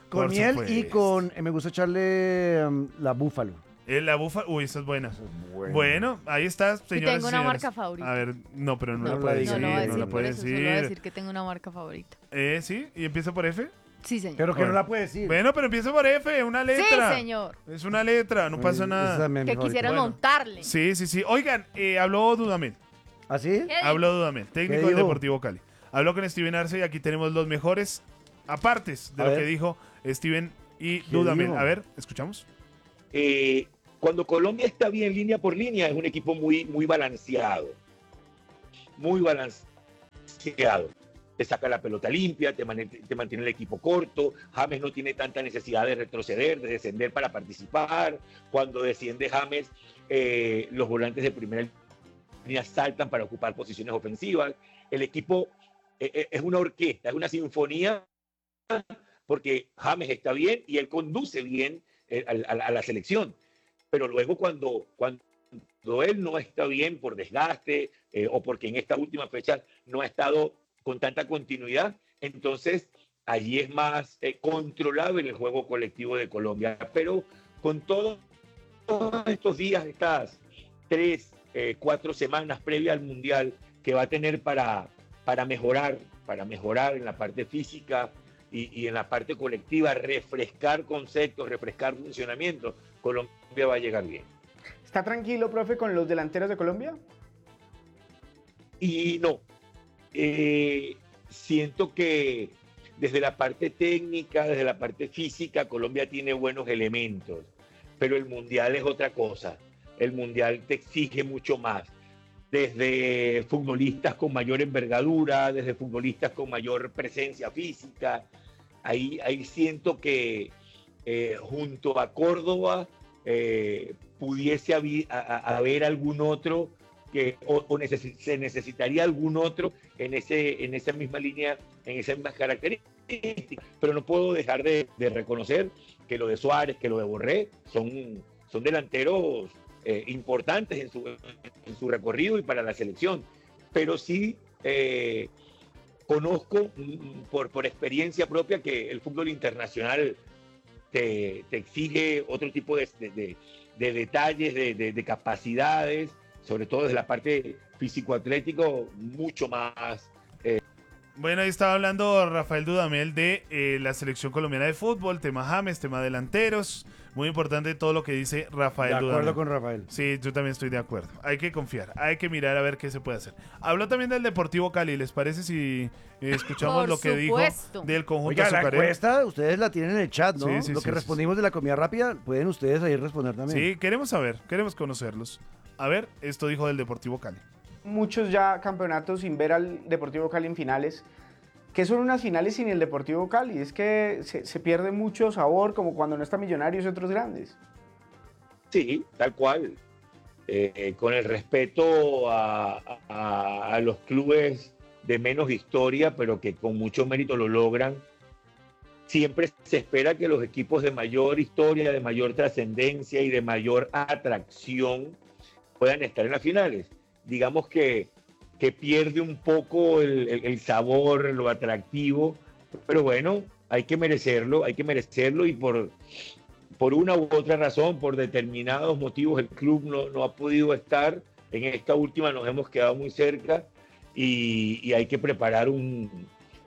S6: Con
S4: Por
S6: miel
S4: supuesto.
S6: y con... me gusta echarle la búfalo.
S4: La bufa, uy, esa es buena.
S6: Eso es bueno.
S4: Bueno, ahí está,
S7: Y
S4: señores.
S7: tengo una marca favorita.
S4: A ver, no, pero no,
S6: No
S4: la
S6: la
S4: puede
S6: diga.
S4: decir.
S7: No lo voy a
S4: No
S7: decir,
S4: la
S7: por
S4: puede
S7: eso solo voy a
S4: decir.
S7: decir que tengo una marca favorita.
S4: ¿Sí? ¿Y empieza por F?
S7: Sí, señor.
S6: Pero que
S4: Bueno.
S6: no la puede decir.
S4: Bueno, pero empieza por F, una letra.
S7: Sí, señor.
S4: Es una letra, no pasa
S6: Esa
S4: nada.
S6: también es mi
S7: Que
S6: favorita.
S7: quisieran
S4: Bueno.
S7: montarle.
S4: Sí, sí, sí. Oigan, habló Dudamel.
S6: ¿Así?
S7: ¿Qué
S4: Habló Dudamel, técnico del
S6: dijo?
S4: Deportivo Cali. Habló con Steven Arce y aquí tenemos los mejores apartes de
S6: A
S4: lo
S6: ver.
S4: que dijo Steven y
S6: ¿Qué
S4: Dudamel.
S6: dijo?
S4: A ver, escuchamos.
S8: Cuando Colombia está bien línea por línea, es un equipo muy balanceado. Muy balanceado. Te saca la pelota limpia, te mantiene el equipo corto. James no tiene tanta necesidad de retroceder, de descender para participar. Cuando desciende James, los volantes de primera línea saltan para ocupar posiciones ofensivas. El equipo es una orquesta, es una sinfonía, porque James está bien y él conduce bien a la selección. Pero luego cuando él no está bien por desgaste o porque en esta última fecha no ha estado con tanta continuidad, entonces allí es más controlable el juego colectivo de Colombia. Pero con todos estos días, estas 3-4 semanas previa al Mundial que va a tener para mejorar en la parte física y en la parte colectiva, refrescar conceptos, refrescar funcionamiento, Colombia va a llegar bien.
S9: ¿Está tranquilo, profe, con los delanteros de Colombia?
S8: Y no, siento que desde la parte técnica, desde la parte física, Colombia tiene buenos elementos, pero el Mundial es otra cosa. El Mundial te exige mucho más. Desde futbolistas con mayor envergadura, desde futbolistas con mayor presencia física. Ahí siento que junto a Córdoba pudiese haber algún otro se necesitaría algún otro en esa misma línea, en esas mismas características. Pero no puedo dejar de reconocer que lo de Suárez, que lo de Borré son delanteros importantes en su recorrido y para la selección. Pero sí conozco por experiencia propia que el fútbol internacional te exige otro tipo de detalles, de capacidades, sobre todo desde la parte físico-atlético, mucho más.
S4: Bueno, ahí estaba hablando Rafael Dudamel de la selección colombiana de fútbol, tema James, tema delanteros. Muy importante todo lo que dice Rafael
S6: De
S4: Dudamel.
S6: acuerdo con Rafael.
S4: Sí, yo también estoy de acuerdo. Hay que confiar, hay que mirar a ver qué se puede hacer. Habló también del Deportivo Cali. ¿Les parece si escuchamos
S7: Por
S4: lo que
S7: supuesto.
S4: dijo del conjunto
S6: Oiga, la
S4: azucarero?
S6: encuesta, ustedes la tienen en el chat, ¿no?
S4: Sí, sí,
S6: Lo
S4: sí,
S6: que
S4: sí,
S6: respondimos de la comida rápida, pueden ustedes ahí responder también.
S4: Sí, queremos saber, queremos conocerlos. A ver, esto dijo del Deportivo Cali.
S9: Muchos ya campeonatos sin ver al Deportivo Cali en finales. ¿Qué son unas finales sin el Deportivo Cali? Es que se pierde mucho sabor, como cuando no está Millonarios y otros grandes.
S8: Sí, tal cual. Con el respeto a los clubes de menos historia, pero que con mucho mérito lo logran. Siempre se espera que los equipos de mayor historia, de mayor trascendencia y de mayor atracción puedan estar en las finales. Digamos que pierde un poco el sabor, lo atractivo, pero bueno, hay que merecerlo y por una u otra razón, por determinados motivos, el club no ha podido estar. En esta última nos hemos quedado muy cerca y hay que preparar un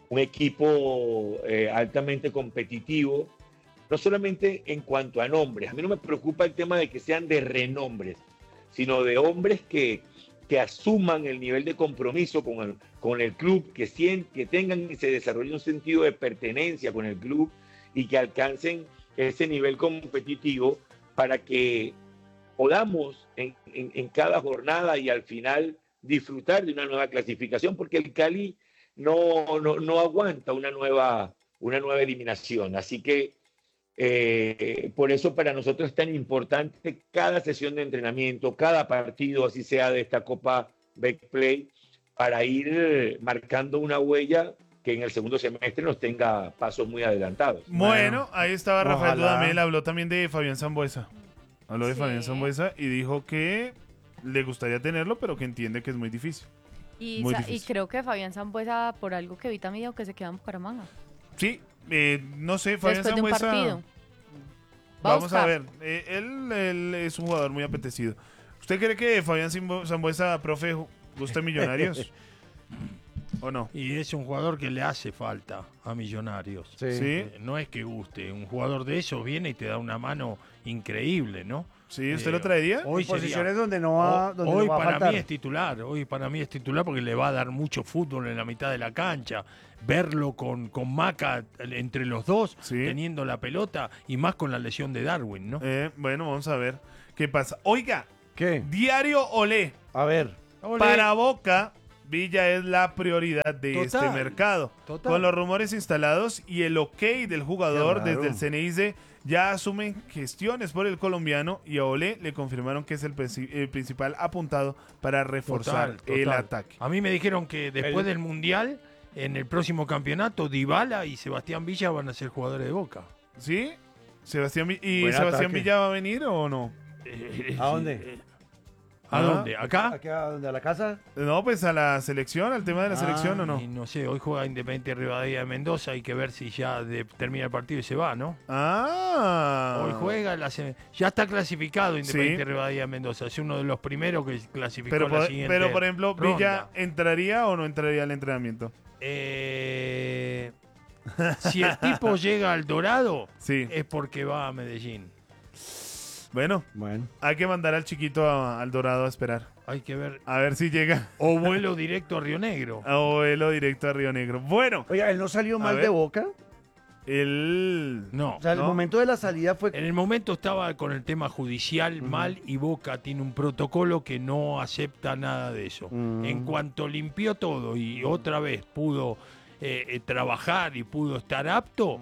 S8: equipo altamente competitivo, no solamente en cuanto a nombres. A mí no me preocupa el tema de que sean de renombres, sino de hombres que asuman el nivel de compromiso con el club, que tengan y se desarrollen un sentido de pertenencia con el club y que alcancen ese nivel competitivo para que podamos en cada jornada y al final disfrutar de una nueva clasificación, porque el Cali no aguanta una nueva eliminación. Así que por eso para nosotros es tan importante cada sesión de entrenamiento, cada partido, así sea de esta Copa Betplay, para ir marcando una huella que en el segundo semestre nos tenga pasos muy adelantados.
S4: Bueno, ahí estaba Rafael
S6: ojalá.
S4: Dudamel, habló también de Fabián Sambueza. Habló de
S7: Sí.
S4: Fabián Sambueza y dijo que le gustaría tenerlo, pero que entiende que es muy difícil.
S7: Y
S4: Muy
S7: y
S4: difícil.
S7: creo que Fabián Sambueza, por algo que vi también, dijo que se queda en Bucaramanga.
S4: Sí, No sé, Fabián
S7: Después de un
S4: Sambuesa.
S7: partido.
S4: Vamos a
S7: buscar.
S4: ver. Él es un jugador muy apetecido. ¿Usted cree que Fabián Sambuesa, profe, gusta Millonarios? ¿O no?
S5: Y es un jugador que le hace falta a Millonarios.
S6: Sí.
S4: Sí.
S5: No es que guste, un jugador de esos viene y te da una mano increíble, ¿no?
S4: ¿Sí? ¿Usted lo traería?
S5: Hoy
S6: En posiciones
S5: sería-
S6: donde no va, donde
S5: hoy
S6: no va a
S5: para
S6: faltar.
S5: mí es titular, porque le va a dar mucho fútbol en la mitad de la cancha. Verlo con Maca entre los dos,
S4: Sí.
S5: teniendo la pelota y más con la lesión de Darwin, ¿no?
S4: Bueno, vamos a ver qué pasa. Oiga,
S6: ¿Qué?
S4: Diario Olé.
S6: A ver.
S5: Ole.
S4: Para Boca, Villa es la prioridad de
S5: Total,
S4: este mercado.
S5: total.
S4: Con los rumores instalados y el ok del jugador
S6: Qué raro.
S4: desde el CNIC, ya asumen gestiones por el colombiano y a Olé le confirmaron que es el principal apuntado para reforzar
S5: Total,
S4: el
S5: total.
S4: ataque.
S5: A mí me dijeron que después del Mundial, en el próximo campeonato, Dybala y Sebastián Villa van a ser jugadores de Boca.
S4: ¿Sí? ¿Y
S6: Buen
S4: Sebastián
S6: ataque.
S4: Villa va a venir o no?
S6: ¿A dónde?
S5: ¿A dónde? ¿Acá?
S6: ¿Aquí a dónde? ¿A la casa?
S4: No, pues a la selección, al tema de la selección o no.
S5: Y no sé, hoy juega Independiente Rivadavia de Mendoza, hay que ver si ya termina el partido y se va, ¿no?
S4: Ah.
S5: Hoy juega, ya está clasificado Independiente
S4: Sí.
S5: Rivadavia de Mendoza, es uno de los primeros que clasificó
S4: Pero,
S5: a la siguiente
S4: pero por ejemplo,
S5: ronda.
S4: ¿Villa entraría o no entraría al entrenamiento?
S5: Si el tipo llega al Dorado,
S4: Sí.
S5: es porque va a Medellín.
S4: Bueno,
S6: Bueno.
S4: hay que mandar al chiquito al Dorado a esperar.
S5: Hay que ver.
S4: A ver si llega
S5: O vuelo directo a Río Negro.
S4: a vuelo directo a Río Negro. Bueno,
S6: Oiga, ¿él no salió mal
S4: ver.
S6: de Boca?
S4: él...
S5: No.
S6: O sea, el
S4: ¿No?
S6: momento de la salida fue...
S5: En el momento estaba con el tema judicial mal y Boca tiene un protocolo que no acepta nada de eso. En cuanto limpió todo y otra vez pudo trabajar y pudo estar apto,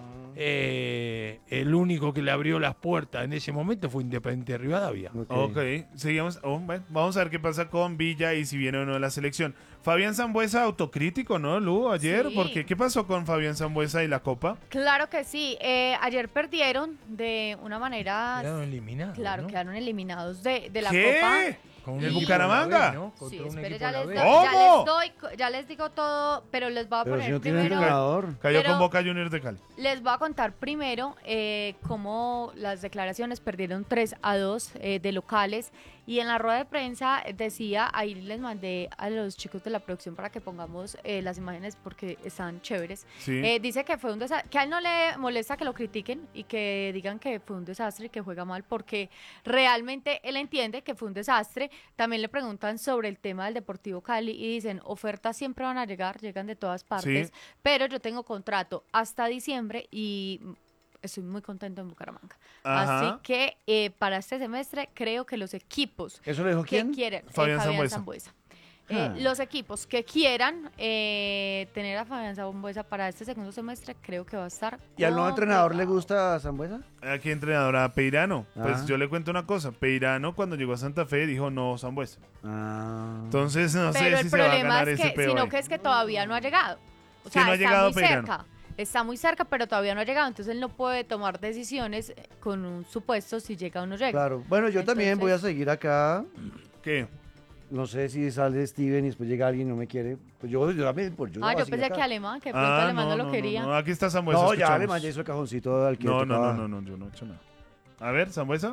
S5: el único que le abrió las puertas en ese momento fue Independiente Rivadavia.
S4: Ok, seguimos. Bueno, vamos a ver qué pasa con Villa y si viene o no de la selección. Fabián Sambuesa autocrítico, ¿no, Lu? Ayer,
S7: Sí.
S4: porque ¿qué pasó con Fabián Sambuesa y la Copa?
S7: Claro que sí. Ayer perdieron de una manera...
S5: Quedaron eliminados.
S7: Claro,
S5: ¿no?
S7: quedaron eliminados de la
S4: ¿Qué?
S7: Copa.
S5: Con
S7: ¿El
S5: equipo de
S4: Bucaramanga?
S5: la B, ¿no?
S7: Sí,
S5: Contra un
S7: espere,
S5: equipo de la B.
S7: ya les digo todo, pero les voy a
S6: Pero si
S7: poner
S6: no tiene
S7: primero...
S6: entrenador.
S4: Cayó
S7: Pero-
S4: con Boca Juniors de Cali.
S7: Les voy a contar primero cómo las declaraciones perdieron 3-2 de locales y en la rueda de prensa decía, ahí les mandé a los chicos de la producción para que pongamos las imágenes porque están chéveres.
S4: Sí.
S7: Dice que fue un desastre, que a él no le molesta que lo critiquen y que digan que fue un desastre y que juega mal porque realmente él entiende que fue un desastre. También le preguntan sobre el tema del Deportivo Cali y dicen, ofertas siempre van a llegar, llegan de todas partes,
S4: Sí.
S7: pero yo tengo contrato hasta diciembre y estoy muy contento en Bucaramanga.
S4: Ajá.
S7: Así que para este semestre creo que los equipos
S6: ¿Eso lo dijo
S7: que
S6: quién?
S7: quieren,
S4: Fabián Sambuesa.
S7: Sambuesa.
S6: Ah.
S7: Los equipos que quieran tener a Fabián Sambuesa para este segundo semestre creo que va a estar
S6: ¿Y al nuevo entrenador le
S7: complicado.
S6: gusta a Sambuesa?
S4: ¿A qué entrenador? A Peirano. Pues
S6: Ah.
S4: yo le cuento una cosa. Peirano cuando llegó a Santa Fe dijo no, Sambuesa.
S6: Ah.
S4: Entonces no
S7: Pero
S4: sé
S7: el
S4: si se va a
S7: problema
S4: ganar
S7: es
S4: ese
S7: que, sino
S4: POE.
S7: que es que todavía no ha llegado. O
S4: Sí,
S7: sea,
S4: no ha
S7: está
S4: llegado
S7: muy
S4: Peirano.
S7: cerca. Está muy cerca, pero todavía no ha llegado. Entonces él no puede tomar decisiones con un supuesto si llega o no llega.
S6: Claro. Bueno, yo también voy a seguir acá.
S4: ¿Qué?
S6: No sé si sale Steven y después llega alguien y no me quiere. Pues yo también, pues yo voy a
S7: yo
S6: seguir
S7: pensé
S6: acá.
S7: que Alemán, que de pronto Alemán no lo quería.
S4: No, aquí está Sambuesa.
S6: No, ya
S4: escuchamos.
S6: Alemán ya hizo el cajoncito al que
S4: No,
S6: tocaba.
S4: no, yo no he hecho nada. A ver, Sambuesa.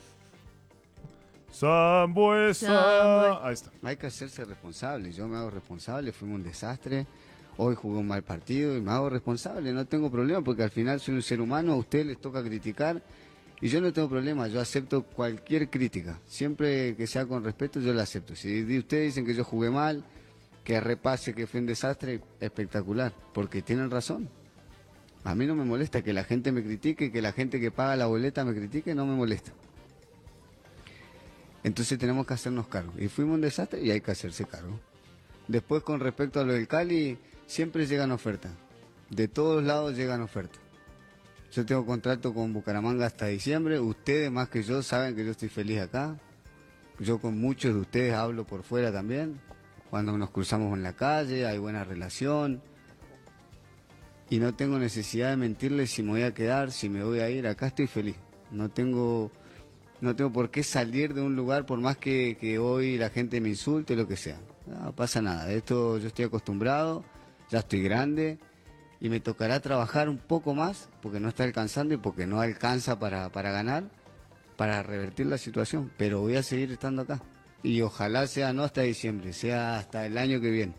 S4: Sambuesa. Ahí está.
S10: Hay que hacerse responsable. Yo me hago responsable. Fuimos un desastre. Hoy jugó un mal partido y me hago responsable. No tengo problema porque al final soy un ser humano. A ustedes les toca criticar y yo no tengo problema. Yo acepto cualquier crítica. Siempre que sea con respeto, yo la acepto. Si ustedes dicen que yo jugué mal, que repase que fue un desastre, espectacular. Porque tienen razón. A mí no me molesta que la gente me critique, que la gente que paga la boleta me critique, no me molesta. Entonces tenemos que hacernos cargo. Y fuimos un desastre y hay que hacerse cargo. Después, con respecto a lo del Cali, siempre llegan ofertas. De todos lados llegan ofertas. Yo tengo contrato con Bucaramanga hasta diciembre. Ustedes, más que yo, saben que yo estoy feliz acá. Yo con muchos de ustedes hablo por fuera también. Cuando nos cruzamos en la calle, hay buena relación. Y no tengo necesidad de mentirles si me voy a quedar, si me voy a ir. Acá estoy feliz. No tengo por qué salir de un lugar por más que hoy la gente me insulte, lo que sea. No pasa nada. De esto yo estoy acostumbrado, ya estoy grande y me tocará trabajar un poco más porque no está alcanzando y porque no alcanza para ganar, para revertir la situación, pero voy a seguir estando acá y ojalá sea no hasta diciembre, sea hasta el año que viene.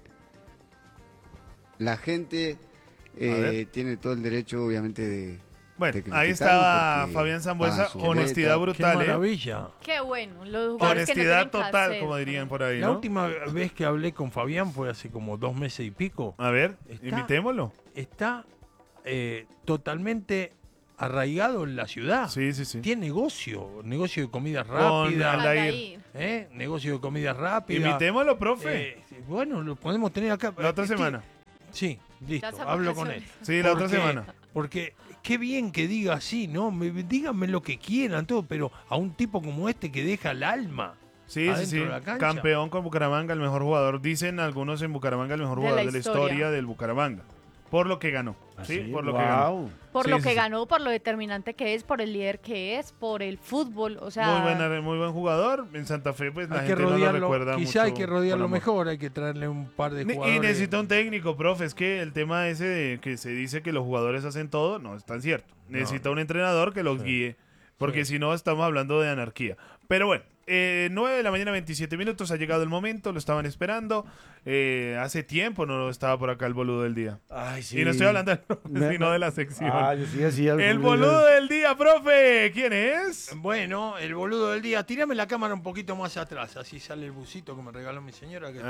S10: La gente tiene todo el derecho obviamente de
S4: Bueno,
S10: de
S4: ahí estaba
S10: porque
S4: Fabián Zambuesa,
S10: pagan su
S4: honestidad
S10: boleta.
S5: Qué
S4: brutal,
S5: maravilla.
S7: Qué bueno. Los jugadores que no
S4: honestidad
S7: tienen que
S4: total,
S7: hacer.
S4: como dirían por ahí,
S5: La
S4: ¿no?
S5: última vez que hablé con Fabián fue hace como 2 meses y pico.
S4: A ver,
S5: Está-
S4: imitémoslo.
S5: Está totalmente arraigado en la ciudad.
S4: Sí, sí, sí.
S5: Tiene negocio de comidas
S4: Con
S5: rápidas.
S4: Aldair.
S5: Negocio de comidas rápidas.
S4: Imitémoslo, profe.
S5: Bueno, lo podemos tener acá.
S4: La otra semana.
S5: Sí, listo,
S7: Las
S5: hablo con él.
S7: vacaciones.
S4: Sí, la otra
S5: Porque-
S4: semana.
S5: Porque qué bien que diga así, ¿no? Díganme lo que quieran, todo, pero a un tipo como este que deja el alma.
S4: Sí, sí,
S5: adentro
S4: sí.
S5: de la cancha.
S4: Campeón con Bucaramanga, el mejor jugador. Dicen algunos en Bucaramanga, el mejor
S7: De la
S4: jugador de la historia
S7: historia.
S4: del Bucaramanga. Por lo que ganó. Sí, por lo que ganó.
S6: Wow.
S7: Por
S4: Sí,
S7: lo
S4: sí,
S7: que
S4: sí.
S7: ganó, por lo determinante que es, por el líder que es, por el fútbol, o sea...
S4: Muy buen jugador. En Santa Fe, pues la
S5: Hay que
S4: gente no lo
S5: rodearlo,
S4: recuerda mucho.
S5: quizá hay que rodearlo
S4: con amor.
S5: mejor, hay que traerle un par de jugadores.
S4: Y necesita un técnico, profe. Es que el tema ese de que se dice que los jugadores hacen todo, no es tan cierto. Necesita un entrenador que los guíe, porque si no estamos hablando de anarquía. Pero bueno, 9 de la mañana, 27 minutos, ha llegado el momento, lo estaban esperando. Hace tiempo no estaba por acá el boludo del día.
S6: Ay, sí.
S4: Y no estoy hablando del profe,
S6: Me-
S4: sino de la sección.
S6: Ah, yo sí decía.
S4: El boludo del día, profe. ¿Quién es?
S5: Bueno, el boludo del día, tírame la cámara un poquito más atrás, así sale el busito que me regaló mi señora. Que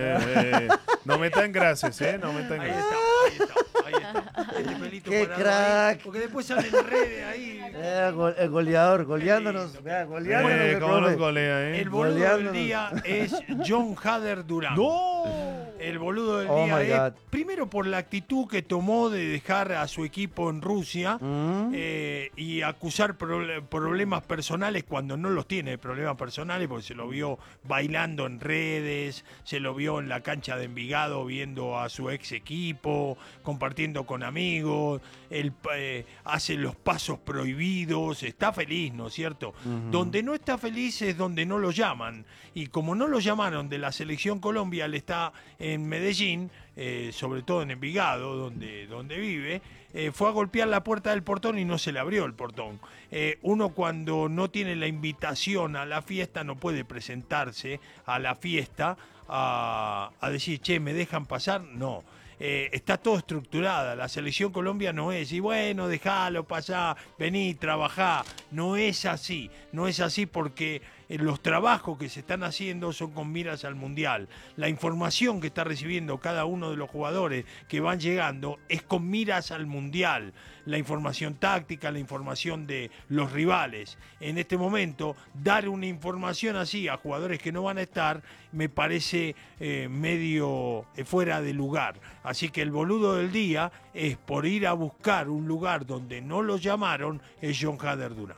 S4: No metan gracias, no metan
S5: ahí
S4: gracias.
S5: está. Este pelito
S6: ¡Qué
S5: parado
S6: crack!
S5: ahí, porque después salen en redes ahí.
S6: El goleador, goleándonos. Vea, goleándonos. el
S4: ¿Cómo nos
S6: profe.
S4: golea,
S5: El boludo del
S6: Goleándonos.
S5: día es John Hader Durán.
S4: ¡No!
S5: El boludo del
S6: Oh
S5: día
S6: my
S5: es,
S6: God.
S5: primero por la actitud que tomó de dejar a su equipo en Rusia
S6: Mm.
S5: y acusar problemas personales cuando no los tiene, problemas personales, porque se lo vio bailando en redes, se lo vio en la cancha de Envigado viendo a su ex equipo, compartiendo con amigos, él hace los pasos prohibidos, está feliz, ¿no es cierto? Donde no está feliz es donde no lo llaman, y como no lo llamaron de la selección Colombia, él está en Medellín, sobre todo en Envigado, donde vive, fue a golpear la puerta del portón y no se le abrió el portón. Uno cuando no tiene la invitación a la fiesta no puede presentarse a la fiesta a decir, che, ¿me dejan pasar? No. Está todo estructurada, la selección Colombia no es, y bueno, déjalo pasar, vení, trabajá, no es así porque los trabajos que se están haciendo son con miras al Mundial, la información que está recibiendo cada uno de los jugadores que van llegando es con miras al Mundial, la información táctica, la información de los rivales. En este momento, dar una información así a jugadores que no van a estar me parece medio fuera de lugar. Así que el boludo del día es por ir a buscar un lugar donde no lo llamaron, es John Hader Durán.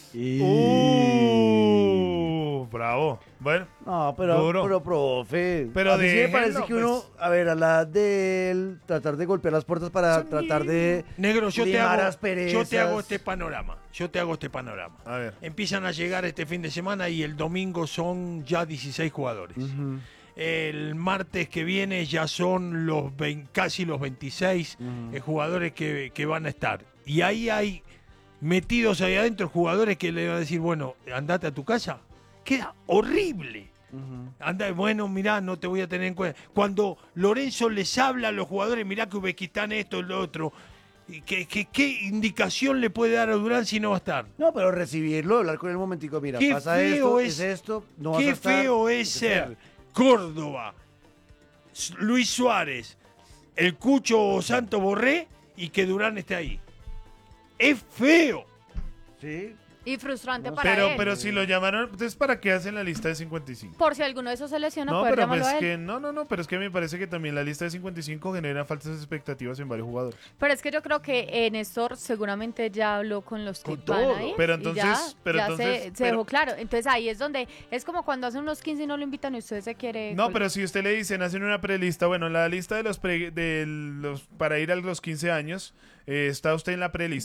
S4: Bravo. Bueno,
S6: No,
S4: Duro.
S6: pero profe.
S4: Pero
S6: a mí sí me
S4: déjenlo,
S6: parece que uno,
S4: pues.
S6: a ver, a la de él, tratar de golpear las puertas para tratar de
S5: Negro, yo te
S6: limar
S5: hago
S6: asperezas.
S5: este panorama.
S4: a ver.
S5: Empiezan a llegar este fin de semana y el domingo son ya 16 jugadores.
S6: Ujú.
S5: El martes que viene ya son casi los 26 jugadores que van a estar. Y ahí hay metidos ahí adentro jugadores que le van a decir, bueno, andate a tu casa. Queda horrible. Anda, bueno, mirá, no te voy a tener en cuenta. Cuando Lorenzo les habla a los jugadores, mirá que Uzbekistán esto, lo otro. ¿Y ¿Qué indicación le puede dar a Durán si no va a estar?
S6: No, pero recibirlo, hablar con él un momentico, mira,
S5: Qué
S6: pasa
S5: feo
S6: esto, es esto, no vas a
S5: Qué
S6: estar,
S5: feo
S6: lo
S5: es
S6: que sea.
S5: ser Córdoba, Luis Suárez, el Cucho o Santo Borré y que Durán esté ahí. Es feo.
S6: Sí.
S7: Y frustrante para él.
S4: Pero si lo llamaron, entonces ¿para qué hacen la lista de 55?
S7: Por si alguno de esos se lesiona,
S4: No,
S7: poder
S4: pero
S7: llamarlo
S4: pues
S7: a él.
S4: que no, pero es que me parece que también la lista de 55 genera falsas expectativas en varios jugadores.
S7: Pero es que yo creo que Néstor seguramente ya habló con los que
S5: Con
S7: van
S5: todo.
S7: a ir.
S4: Pero
S7: y
S4: entonces-
S7: ya,
S4: pero
S7: ya
S4: entonces-
S7: se
S4: pero-
S7: dejó claro. Entonces ahí es donde es como cuando hacen unos 15 y no lo invitan y usted se quiere.
S4: No, pero si usted le dicen, hacen una prelista, bueno, la lista de los para ir a los 15 años, está usted en la prelista.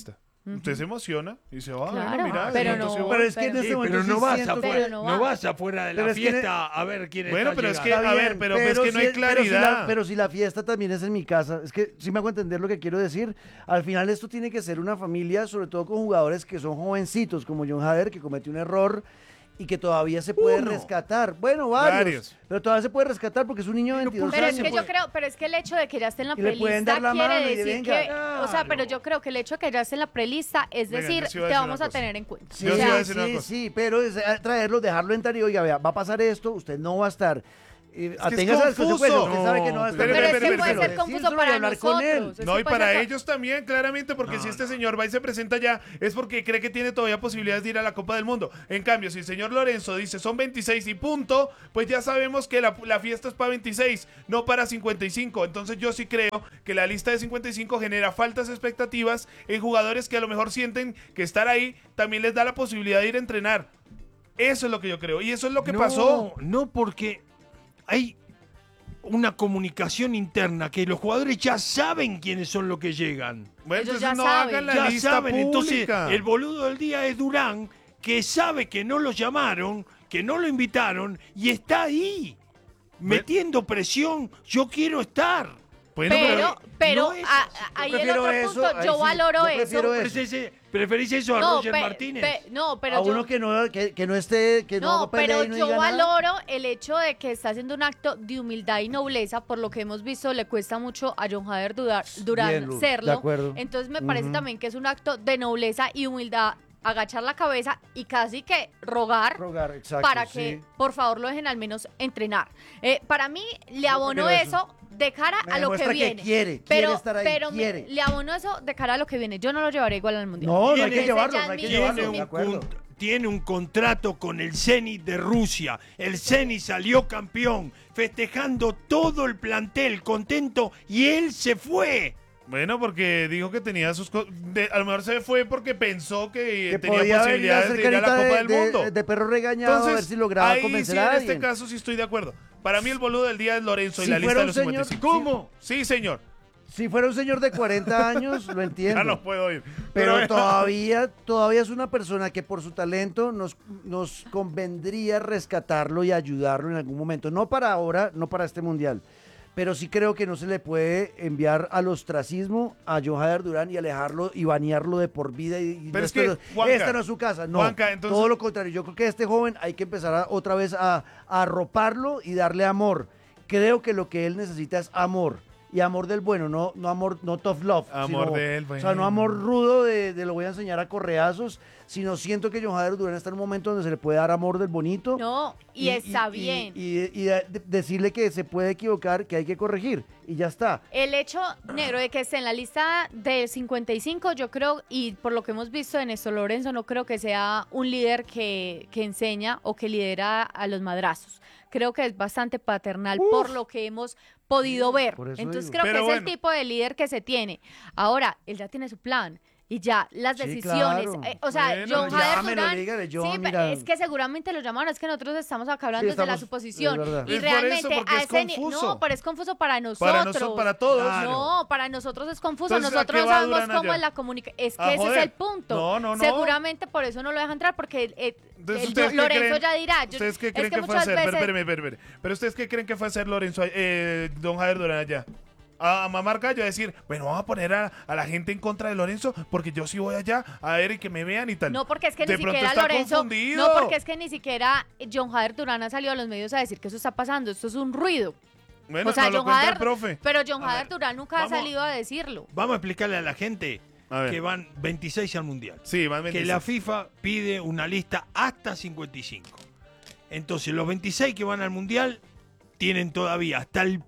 S4: Usted se emociona y dice,
S7: Claro,
S4: bueno, mira,
S7: pero
S4: de pronto
S7: no,
S4: sí voy.
S6: Pero es que en
S7: pero-
S6: este
S5: Sí,
S6: momento
S5: pero no
S6: sí
S5: vas
S6: siento
S5: afuera,
S7: Pero no
S5: no
S7: va.
S5: vas afuera de
S6: Pero
S5: la
S6: es que-
S5: fiesta a ver quién
S4: Bueno,
S5: está
S4: pero es que,
S5: llegando.
S4: a
S6: Está
S4: ver,
S6: bien,
S4: pero es que no hay
S6: si
S4: claridad.
S6: pero si la fiesta también es en mi casa, es que sí me hago entender lo que quiero decir. Al final esto tiene que ser una familia, sobre todo con jugadores que son jovencitos, como John Hader, que cometió un error y que todavía se puede
S5: Uno.
S6: rescatar. Bueno, varios. Pero todavía se puede rescatar porque es un niño de 22
S7: Pero es
S6: años.
S7: que yo creo, pero es que el hecho de que ya esté en la
S6: Y le pueden
S7: prelista
S6: dar la
S7: quiere
S6: mano y
S7: decir
S6: venga.
S7: que, o sea, pero yo creo que el hecho de que ya esté en la prelista es
S4: Venga,
S7: decir,
S4: yo sí iba a
S7: te
S4: decir
S7: vamos
S4: una
S7: a
S4: cosa.
S7: tener en cuenta.
S6: Sí,
S4: Yo sí
S7: O
S4: iba a
S7: sea,
S4: decir una cosa.
S6: sí, pero es traerlo, dejarlo en tarea y oiga, vea, va a pasar esto, usted no va a estar.
S4: que
S6: Tenga
S4: es
S6: esas
S4: confuso.
S6: consecuencias, usted sabe que no va a estar.
S4: Pero
S7: pero es que
S4: pero,
S7: puede
S4: pero,
S7: ser confuso
S6: decírselo y
S7: para
S6: hablar con él.
S7: nosotros. es
S4: No,
S7: que
S4: y
S7: puede
S4: para
S7: ser
S4: ellos también, claramente, porque si este señor va y se presenta ya, es porque cree que tiene todavía posibilidades de ir a la Copa del Mundo. En cambio, si el señor Lorenzo dice son 26 y punto, pues ya sabemos que la fiesta es para 26, no para 55. Entonces yo sí creo que la lista de 55 genera faltas expectativas en jugadores que a lo mejor sienten que estar ahí también les da la posibilidad de ir a entrenar. Eso es lo que yo creo. Y eso es lo que pasó.
S5: No, porque hay una comunicación interna que los jugadores ya saben quiénes son los que llegan.
S4: Bueno,
S7: Ellos
S4: entonces
S7: ya
S4: no
S7: saben.
S4: hagan la
S5: Ya
S4: lista
S5: saben, entonces
S4: pública.
S5: el boludo del día es Durán, que sabe que no lo llamaron, que no lo invitaron y está ahí, metiendo presión. Yo quiero estar.
S4: Bueno,
S7: pero
S5: no es
S7: ahí
S6: Yo
S7: el
S6: prefiero
S7: otro
S6: eso,
S7: punto,
S6: ahí
S7: yo
S6: sí,
S7: valoro
S6: yo
S7: eso.
S6: prefiero eso.
S5: ¿Preferís eso a
S7: No,
S5: Roger Martínez?
S7: no, pero
S6: A
S7: yo,
S6: uno que no esté, que no,
S7: no,
S6: pelee
S7: pero
S6: y no
S7: yo
S6: diga nada.
S7: valoro el hecho de que está haciendo un acto de humildad y nobleza, por lo que hemos visto le cuesta mucho a John Hader Durán
S6: Bien, Lu, de
S7: serlo.
S6: acuerdo.
S7: Entonces me parece
S6: Ujú.
S7: también que es un acto de nobleza y humildad, agachar la cabeza y casi que rogar
S6: Exacto,
S7: para
S6: sí.
S7: que por favor lo dejen al menos entrenar. Para mí le abono
S6: prefiero
S7: eso de cara
S6: Me
S7: a lo que
S6: demuestra
S7: viene.
S6: quiere
S7: pero
S6: estar ahí,
S7: pero
S6: quiere.
S7: le abono eso de cara a lo que viene. Yo no lo llevaré igual al mundial.
S6: No, no hay
S5: Tiene-
S6: que llevarlo,
S7: Ese ya
S6: no hay que
S7: es mi-
S6: llevarlo,
S5: Tiene
S6: de
S5: un,
S6: acuerdo.
S5: tiene un contrato con el Zenit de Rusia. El Zenit salió campeón, festejando todo el plantel, contento, y él se fue.
S4: Bueno, porque dijo que tenía sus a lo mejor se fue porque pensó que,
S6: Que
S4: tenía
S6: podía venir a
S4: posibilidades
S6: hacer
S4: de ir a la
S6: carita
S4: Copa del Mundo.
S6: de perro regañado, a ver si lograba
S4: ahí
S6: convencer
S4: sí,
S6: a
S4: en
S6: alguien.
S4: este caso sí estoy de acuerdo. Para mí el boludo del día es Lorenzo y
S6: Si
S4: la lista
S6: fuera
S4: de
S6: un
S4: los
S6: señor,
S4: 55.
S5: ¿Cómo?
S4: Sí, señor.
S6: Si fuera un señor de 40 años, lo entiendo.
S4: Ya no puedo ir.
S6: Pero todavía es una persona que por su talento nos convendría rescatarlo y ayudarlo en algún momento. No para ahora, no para este mundial. Pero sí creo que no se le puede enviar al ostracismo a John Hader Durán y alejarlo y banearlo de por vida.
S4: Pero es
S6: esto
S4: que,
S6: no-
S4: Juanca,
S6: esta no es su casa. No,
S4: Juanca, entonces-
S6: todo lo contrario. Yo creo que a este joven hay que empezar otra vez a arroparlo y darle amor. Creo que lo que él necesita es amor. Y amor del bueno, no amor, no tough love.
S4: Amor
S6: sino-
S4: del
S6: O sea, no
S4: bueno.
S6: amor rudo de lo voy a enseñar a correazos, sino siento que John Hader Durán está en un momento donde se le puede dar amor del bonito.
S7: No, y está bien.
S6: Decirle que se puede equivocar, que hay que corregir. Y ya está.
S7: El hecho, negro, de que esté en la lista del 55, yo creo, y por lo que hemos visto de Néstor Lorenzo, no creo que sea un líder que enseña o que lidera a los madrazos. Creo que es bastante paternal por lo que hemos podido ver.
S6: por eso
S7: Entonces
S6: digo.
S7: creo
S4: Pero
S7: que es el
S4: bueno.
S7: tipo de líder que se tiene. Ahora, él ya tiene su plan. Y ya, las
S6: Sí,
S7: decisiones.
S6: claro.
S7: O sea,
S4: Bueno,
S7: John Hader
S6: llámelo,
S7: Durán.
S6: dígale, John,
S7: sí,
S6: mira.
S7: es que seguramente lo llamaron. Es que nosotros estamos acá hablando
S6: Sí,
S7: desde la
S6: estamos-
S7: suposición.
S6: es verdad.
S7: Y
S4: Es por eso,
S7: realmente
S4: porque
S7: a
S4: es
S7: ese
S4: confuso.
S7: no, pero es confuso para nosotros.
S4: Para todos.
S7: No, para nosotros es confuso.
S4: Entonces, ¿a
S7: nosotros
S4: qué
S7: no
S4: va
S7: sabemos
S4: Durán
S7: cómo
S4: allá?
S7: es la comunicación. Es que
S4: A
S7: ese
S4: joder.
S7: es el punto.
S4: No.
S7: Seguramente por eso no lo deja entrar, porque
S4: Entonces, ¿ustedes qué
S7: Lorenzo
S4: creen?
S7: ya dirá.
S4: ¿Ustedes qué creen
S7: es que
S4: que fue
S7: muchas
S4: hacer?
S7: veces.
S4: Espere. Pero ¿ustedes qué creen que fue hacer Lorenzo, Don Hader Durán allá? A mamar gallo, a decir, bueno, vamos a poner a la gente en contra de Lorenzo porque yo sí voy allá a ver y que me vean y tal.
S7: No, porque es que
S4: De
S7: ni
S4: pronto
S7: siquiera
S4: está
S7: Lorenzo.
S4: confundido.
S7: No, porque es que ni siquiera John Hader Durán ha salido a los medios a decir que eso está pasando. Esto es un ruido.
S4: Bueno,
S7: o sea,
S4: nos lo
S7: John
S4: cuenta el
S7: Hader.
S4: profe.
S7: Pero John
S5: A
S7: Hader
S5: ver,
S7: Durán nunca
S5: vamos-
S7: ha salido a decirlo.
S5: Vamos a explicarle a la gente
S4: A ver.
S5: que van 26 al Mundial.
S4: Sí, van
S5: Que
S4: 26.
S5: la FIFA pide una lista hasta 55. Entonces, los 26 que van al Mundial tienen todavía hasta el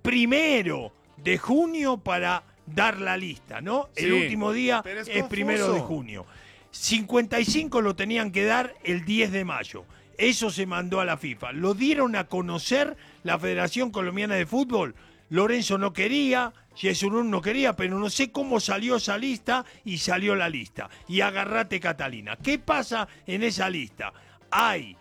S5: 1 de junio para dar la lista, ¿no? El
S4: Sí,
S5: último día
S4: pero es
S5: es 1 de
S4: confuso.
S5: junio. 55 lo tenían que dar el 10 de mayo. Eso se mandó a la FIFA. Lo dieron a conocer la Federación Colombiana de Fútbol. Lorenzo no quería, Yesurún no quería, pero no sé cómo salió esa lista y salió la lista. Y agarrate Catalina. ¿Qué pasa en esa lista? Hay,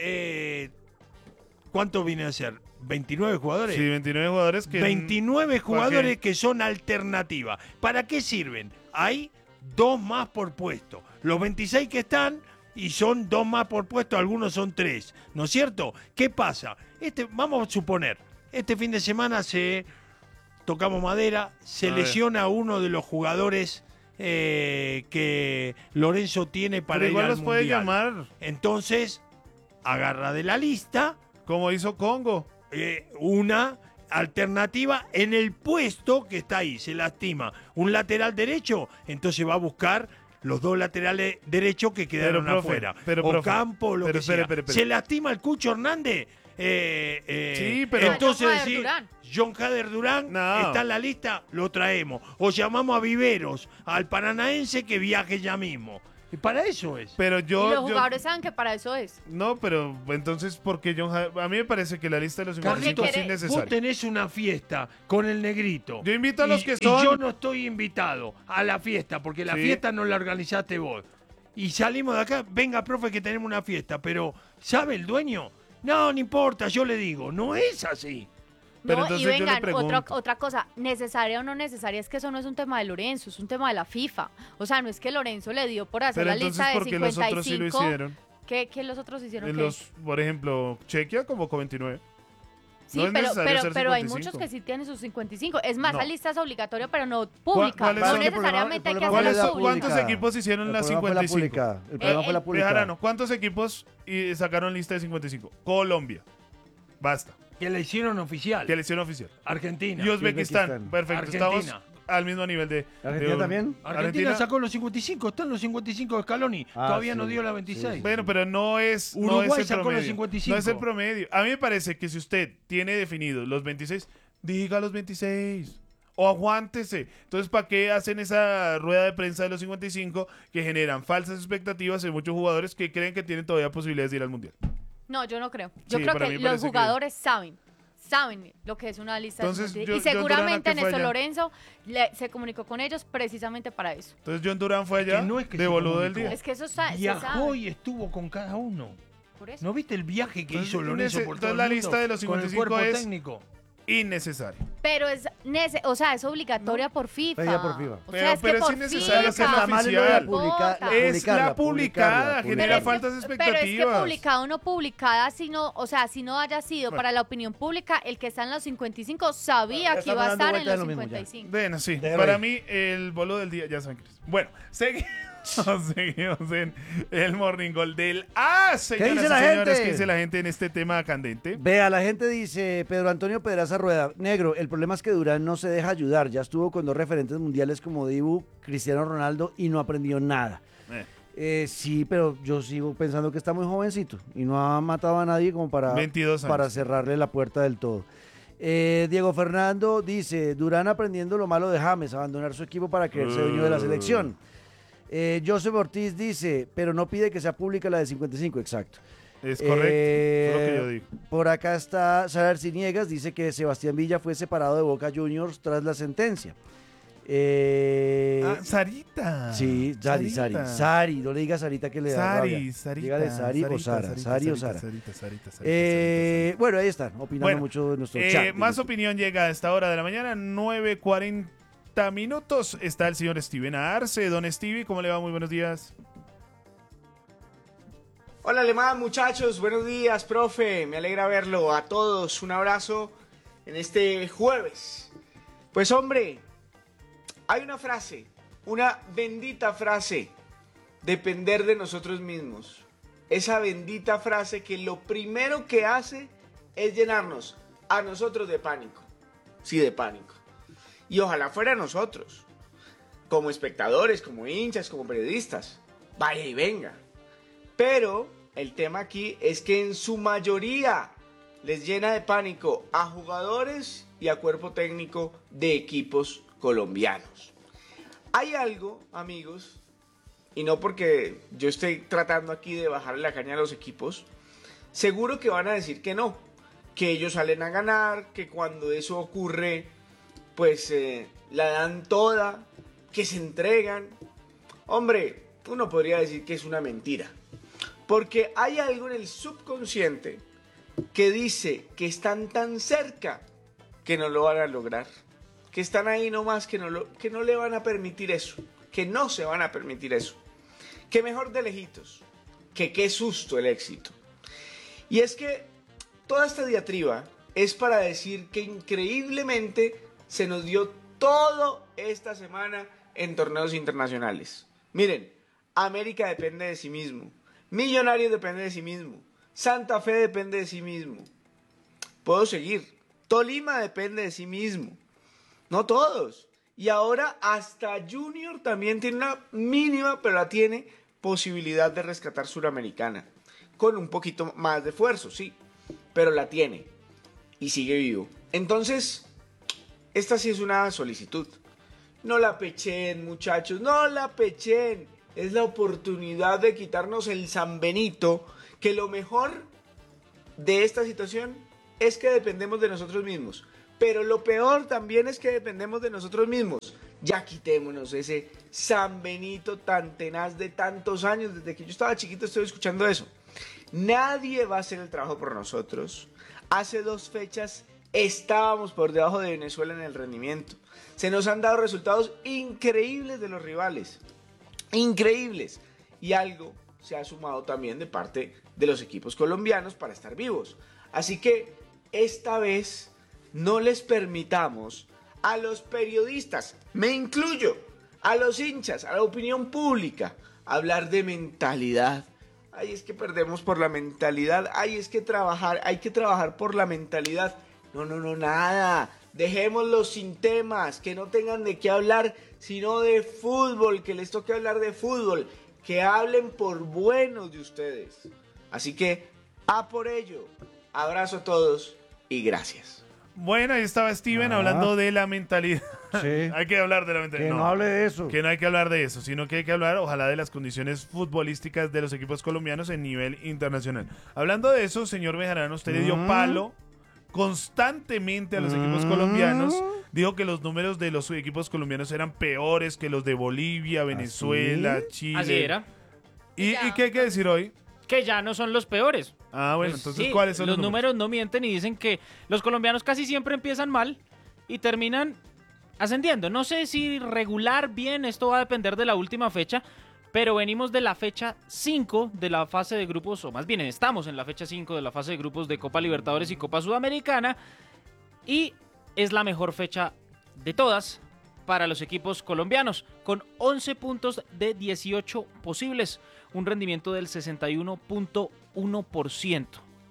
S5: ¿cuántos vienen a ser? ¿29 jugadores?
S4: Sí, 29 jugadores que...
S5: 29 jugadores
S4: ¿Para qué?
S5: que son alternativa. ¿Para qué sirven? Hay 2 más por puesto. Los 26 que están, y son 2 más por puesto, algunos son 3, ¿no es cierto? ¿Qué pasa? Vamos a suponer, este fin de semana tocamos madera, se lesiona a uno de los jugadores que Lorenzo tiene para
S4: Pero
S5: ir
S4: igual
S5: al
S4: los puede
S5: Mundial.
S4: llamar.
S5: Entonces, agarra de la lista
S4: como hizo Congo,
S5: una alternativa en el puesto que está ahí. Se lastima un lateral derecho, entonces va a buscar los 2 laterales derechos que quedaron
S4: Pero, profe,
S5: afuera.
S4: pero,
S5: o
S4: profe,
S5: Campo, lo
S4: pero,
S5: que sea.
S4: espere.
S5: Se lastima el Cucho Hernández.
S4: Sí, pero...
S5: Entonces
S7: John Hader
S5: decir,
S7: Durán.
S5: John Hader Durán
S4: No.
S5: está en la lista, lo traemos. O llamamos a Viveros, al paranaense, que viaje ya mismo. Y para eso es.
S4: Pero
S7: Y los
S4: yo
S7: jugadores saben que para eso es.
S4: no, pero entonces, ¿por qué John Hader? A mí me parece que la lista de los
S7: Porque
S4: 55 es
S7: quiere-
S5: Vos
S4: innecesaria.
S5: tenés una fiesta con el negrito.
S4: Yo invito a los que
S5: Y
S4: son...
S5: yo no estoy invitado a la fiesta, porque la
S4: Sí.
S5: fiesta no la organizaste vos. Y salimos de acá, venga, profe, que tenemos una fiesta. Pero, ¿sabe el dueño? No importa, yo le digo, no es así.
S4: Pero
S7: No, y
S4: entonces yo le
S7: vengan,
S4: pregunto.
S7: otra cosa, necesaria o no necesaria, es que eso no es un tema de Lorenzo, es un tema de la FIFA. O sea, no es que Lorenzo le dio por hacer
S4: Pero
S7: la
S4: entonces,
S7: lista de
S4: ¿por qué los otros sí lo
S7: 55.
S4: hicieron?
S7: ¿Qué los otros hicieron? ¿Qué?
S4: Por ejemplo, Chequia convocó 29.
S7: Sí,
S4: no es necesario hacer
S7: pero hay
S4: 55.
S7: muchos que sí tienen sus 55. Es más,
S4: No.
S7: la lista es obligatoria, pero no pública.
S4: ¿Cuáles
S7: No
S4: son?
S7: necesariamente hay que
S6: El problema
S4: ¿Cuáles
S7: hacerla
S6: fue la
S4: son-
S7: pública.
S4: ¿Cuántos equipos hicieron
S6: El
S4: la
S6: problema fue la
S4: 55?
S6: pública. El problema fue la pública.
S4: Bejarano, ¿cuántos equipos sacaron lista de 55? Colombia. Basta.
S5: Que la hicieron oficial.
S4: Que le hicieron oficial.
S5: Argentina.
S4: Y Uzbekistán.
S6: Uzbekistán.
S4: Perfecto.
S5: Argentina.
S4: Estamos al mismo nivel de...
S6: ¿Argentina
S4: de-
S6: también?
S5: Argentina sacó los 55, están los 55 de Scaloni. Todavía no
S6: sí,
S5: dio la 26.
S4: Bueno, pero no es
S5: Uruguay
S4: el
S5: sacó los
S4: promedio.
S5: 55.
S4: No es el promedio. A mí me parece que si usted tiene definidos los 26, diga los 26. O aguántese. Entonces, ¿para qué hacen esa rueda de prensa de los 55 que generan falsas expectativas en muchos jugadores que creen que tienen todavía posibilidades de ir al Mundial?
S7: No, yo no creo. Yo
S4: Sí,
S7: creo
S4: para
S7: que
S4: mí
S7: los
S4: parece que-
S7: jugadores saben lo que es una lista
S4: Entonces,
S7: de 55.
S4: yo-
S7: Y seguramente
S4: John Durán, ¿a qué fue
S7: Néstor
S4: allá?
S7: Lorenzo se comunicó con ellos precisamente para eso.
S4: Entonces, John Durán fue allá
S5: que no es que
S4: de
S5: se
S4: boludo del
S5: comunicó.
S4: día.
S7: Es que eso se
S5: Viajó
S7: sabe.
S5: y estuvo con cada uno.
S7: Por eso.
S5: ¿No viste el viaje que
S4: Entonces,
S5: hizo Lorenzo por todo
S4: entonces
S5: el
S4: la
S5: mundo
S4: lista de los
S5: con el
S4: 55
S5: cuerpo
S4: es-
S5: técnico?
S4: Innecesario.
S7: Pero es es obligatoria por FIFA.
S6: Ella por FIFA.
S7: O
S4: Pero-
S7: sea, es
S4: pero
S7: que
S4: es
S7: por
S4: innecesario
S7: FIFA.
S4: hacerla
S6: Está mal lo de la
S4: oficial.
S6: publica-
S4: Es
S6: publicarla,
S4: la publicada,
S6: publicarla,
S4: genera
S7: Pero es que-
S4: faltas
S7: Pero es que
S4: expectativas.
S7: publicada o no publicada, si no haya sido
S4: Bueno.
S7: para la opinión pública, el que está en los 55 sabía
S6: Ya
S7: que iba a
S6: estamos dando
S7: estar en
S6: vuelta de
S7: los
S6: lo mismo ya.
S7: 55.
S4: Bueno, sí.
S6: Déjalo
S4: Para
S6: ahí.
S4: mí, el bolo del día, ya saben qué es. Bueno, seguimos en el Morning Goal del señoras
S6: dice
S4: y
S6: la
S4: señores,
S6: gente?
S4: ¿qué dice la gente en este tema candente?
S6: Vea, la gente dice, Pedro Antonio Pedraza Rueda, negro, el problema es que Durán no se deja ayudar, ya estuvo con 2 referentes mundiales como Dibu, Cristiano Ronaldo y no aprendió nada. Sí, pero yo sigo pensando que está muy jovencito y no ha matado a nadie como para,
S4: 22 años.
S6: para cerrarle la puerta del todo. Diego Fernando dice, Durán aprendiendo lo malo de James, abandonar su equipo para creerse dueño de la selección. Joseph Ortiz dice, pero no pide que sea pública la de 55, exacto.
S4: Es correcto, eso es lo que yo digo.
S6: Por acá está Sara Arciniegas, dice que Sebastián Villa fue separado de Boca Juniors tras la sentencia.
S4: Sarita.
S6: Sí, Sari, no le digas Sarita que le da rabia.
S4: Sarita.
S6: Dígale Sari o Sara, Sari o Sara.
S4: Sarita.
S6: Bueno, ahí están, opinando
S4: Bueno,
S6: mucho de nuestro chat.
S4: más opinión llega a esta hora de la mañana, 9:40 minutos. Está el señor Steven Arce. Don Stevie, ¿cómo le va? Muy buenos días.
S9: Hola Alemán, muchachos, buenos días, profe, me alegra verlo a todos, un abrazo en este jueves. Pues hombre, hay una frase, una bendita frase, depender de nosotros mismos. Esa bendita frase que lo primero que hace es llenarnos a nosotros de pánico, sí, de pánico. Y ojalá fuera nosotros, como espectadores, como hinchas, como periodistas, vaya y venga. Pero el tema aquí es que en su mayoría les llena de pánico a jugadores y a cuerpo técnico de equipos colombianos. Hay algo, amigos, y no porque yo esté tratando aquí de bajarle la caña a los equipos, seguro que van a decir que no, que ellos salen a ganar, que cuando eso ocurre, pues la dan toda, que se entregan. Hombre, uno podría decir que es una mentira. Porque hay algo en el subconsciente que dice que están tan cerca que no lo van a lograr. Que están ahí nomás, que no le van a permitir eso. que no se van a permitir eso. Que mejor de lejitos, que qué susto el éxito. Y es que toda esta diatriba es para decir que increíblemente se nos dio todo esta semana en torneos internacionales. Miren, América depende de sí mismo, Millonarios depende de sí mismo, Santa Fe depende de sí mismo. Puedo seguir. Tolima depende de sí mismo. No todos. Y ahora hasta Junior también tiene una mínima, pero la tiene, posibilidad de rescatar Suramericana. Con un poquito más de esfuerzo, sí. Pero la tiene. Y sigue vivo. Entonces, esta sí es una solicitud. No la pechen, muchachos. No la pechen. Es la oportunidad de quitarnos el San Benito. Que lo mejor de esta situación es que dependemos de nosotros mismos. Pero lo peor también es que dependemos de nosotros mismos. Ya quitémonos ese San Benito tan tenaz de tantos años. Desde que yo estaba chiquito estoy escuchando eso. Nadie va a hacer el trabajo por nosotros. Hace 2 fechas estábamos por debajo de Venezuela en el rendimiento. Se nos han dado resultados increíbles de los rivales. Increíbles. Y algo se ha sumado también de parte de los equipos colombianos para estar vivos. Así que esta vez no les permitamos a los periodistas, me incluyo, a los hinchas, a la opinión pública, hablar de mentalidad. Ay, es que perdemos por la mentalidad. Ay, es que hay que trabajar por la mentalidad. No, nada. Dejémoslos sin temas, que no tengan de qué hablar, sino de fútbol, que les toque hablar de fútbol, que hablen por buenos de ustedes. Así que, a por ello. Abrazo a todos y gracias.
S4: Bueno, ahí estaba Steven hablando de la mentalidad.
S6: Sí.
S4: Hay que hablar de la mentalidad.
S6: Que no hable de eso.
S4: Que no hay que hablar de eso, sino que hay que hablar, ojalá, de las condiciones futbolísticas de los equipos colombianos en nivel internacional. Hablando de eso, señor Bejarano, usted le dio palo constantemente a los equipos colombianos. Dijo que los números de los equipos colombianos eran peores que los de Bolivia, Venezuela, Chile.
S11: Así era.
S4: ¿Y qué hay que decir hoy?
S11: Que ya no son los peores.
S4: Ah, bueno,
S11: Pues
S4: entonces,
S11: sí,
S4: ¿cuáles son
S11: los números? No mienten y dicen que los colombianos casi siempre empiezan mal y terminan ascendiendo. No sé si regular bien, esto va a depender de la última fecha, pero venimos de la fecha 5 de la fase de grupos, o más bien estamos en la fecha 5 de la fase de grupos de Copa Libertadores y Copa Sudamericana, y es la mejor fecha de todas para los equipos colombianos, con 11 puntos de 18 posibles, un rendimiento del 61.1%.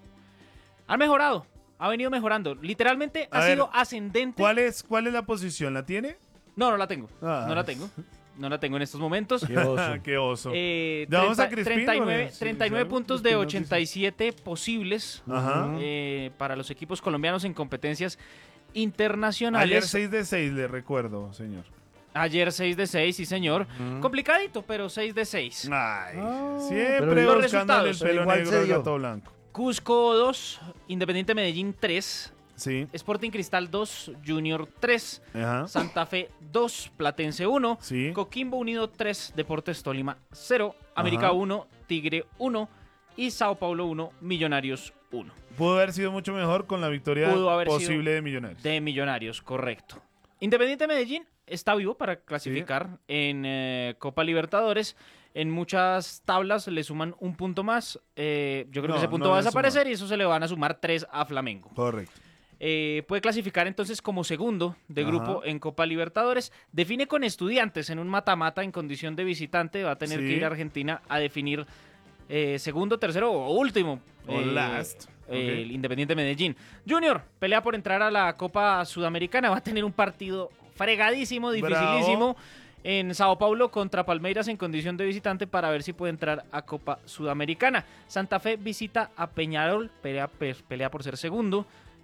S11: Han mejorado, ha venido mejorando, literalmente ha sido ascendente.
S4: ¿Cuál es la posición? ¿La tiene?
S11: No la tengo, no la tengo en estos momentos.
S4: Qué oso. Qué oso. Vamos a Crispín,
S11: 39 puntos de 87 posibles para los equipos colombianos en competencias internacionales.
S4: Ayer 6 de 6, le recuerdo, señor.
S11: Ayer 6 de 6, sí, señor. Complicadito, pero 6 de 6.
S4: Ay, siempre buscándole el pelo negro al gato blanco.
S11: Cusco 2, Independiente Medellín 3.
S4: Sí.
S11: Sporting Cristal 2, Junior 3.
S4: Ajá.
S11: Santa Fe 2, Platense 1.
S4: Sí.
S11: Coquimbo Unido 3, Deportes Tolima 0. América 1, Tigre 1. Y Sao Paulo 1, Millonarios 1.
S4: Pudo haber sido mucho mejor con la victoria posible de Millonarios.
S11: De Millonarios, correcto. Independiente Medellín está vivo para clasificar en Copa Libertadores. En muchas tablas le suman un punto más. Yo creo que ese punto va a desaparecer y eso se le van a sumar 3 a Flamengo.
S4: Correcto.
S11: Puede clasificar entonces como segundo de grupo en Copa Libertadores. Define con Estudiantes en un mata-mata en condición de visitante. Va a tener que ir a Argentina a definir segundo, tercero o último.
S4: O last.
S11: El Independiente Medellín. Junior pelea por entrar a la Copa Sudamericana. Va a tener un partido fregadísimo, dificilísimo. Bravo. En Sao Paulo contra Palmeiras en condición de visitante para ver si puede entrar a Copa Sudamericana. Santa Fe visita a Peñarol, pelea por ser segundo.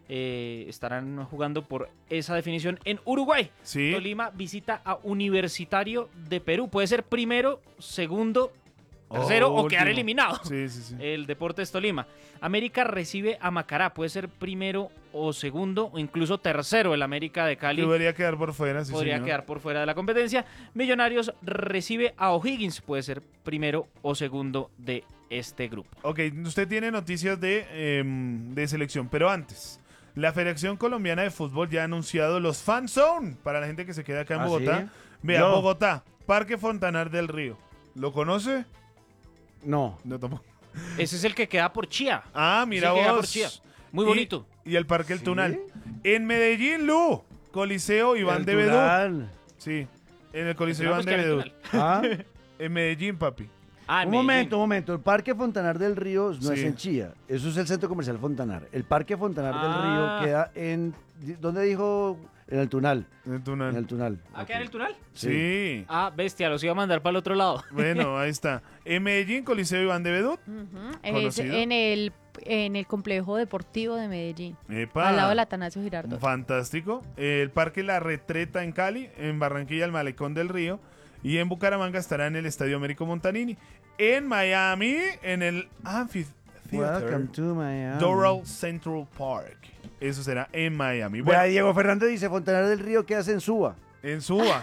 S11: Estarán jugando por esa definición en Uruguay.
S4: Sí.
S11: Tolima visita a Universitario de Perú. Puede ser primero, segundo, tercero o quedar eliminado.
S4: Sí.
S11: El Deportes Tolima. América recibe a Macará. Puede ser primero o segundo o incluso tercero el América de Cali.
S4: Podría quedar por fuera,
S11: Podría quedar por fuera de la competencia. Millonarios recibe a O'Higgins. Puede ser primero o segundo de este grupo.
S4: Ok, usted tiene noticias de selección, pero antes, la Federación Colombiana de Fútbol ya ha anunciado los Fan Zone para la gente que se queda acá en Bogotá.
S6: ¿Sí?
S4: Vea, Bogotá, Parque Fontanar del Río. ¿Lo conoce?
S6: No.
S4: No tampoco.
S11: Ese es el que queda por Chía.
S4: Ah, mira
S11: Ese que queda por
S4: vos.
S11: Chía. Muy bonito.
S4: Y el Parque El
S6: ¿Sí?
S4: Tunal. En Medellín, Lu. Coliseo Iván
S6: El
S4: de Bedú.
S6: Tunal.
S4: Sí. En el Coliseo
S11: Vamos
S4: Iván de
S11: que al
S4: Bedú.
S11: Tunal.
S6: Ah,
S4: En Medellín, papi.
S11: Ah, en
S6: un
S11: Medellín.
S6: momento. El Parque Fontanar del Río no es
S4: Sí.
S6: en Chía. Eso es el Centro Comercial Fontanar. El Parque Fontanar del
S11: Ah.
S6: Río queda en... ¿Dónde dijo? En el Tunal.
S4: En el Tunal.
S6: En el Tunal.
S11: ¿Ah, queda en el Tunal?
S4: Sí.
S11: Ah, bestia, los iba a mandar para el otro lado.
S4: Bueno, ahí está. En Medellín, Coliseo Iván de Bedú.
S7: Es
S4: ¿Conocido?
S7: en el complejo deportivo de Medellín,
S4: Epa.
S7: al lado del Atanasio Girardot.
S4: Fantástico. El Parque La Retreta en Cali, en Barranquilla el Malecón del Río y en Bucaramanga estará en el Estadio Américo Montanini. En Miami, en el Amphitheater
S6: Welcome to Miami.
S4: Doral Central Park. Eso será en Miami.
S6: Vea,
S4: Bueno,
S6: Diego Fernández dice, Fontanar del Río queda en Suba.
S4: en Suba.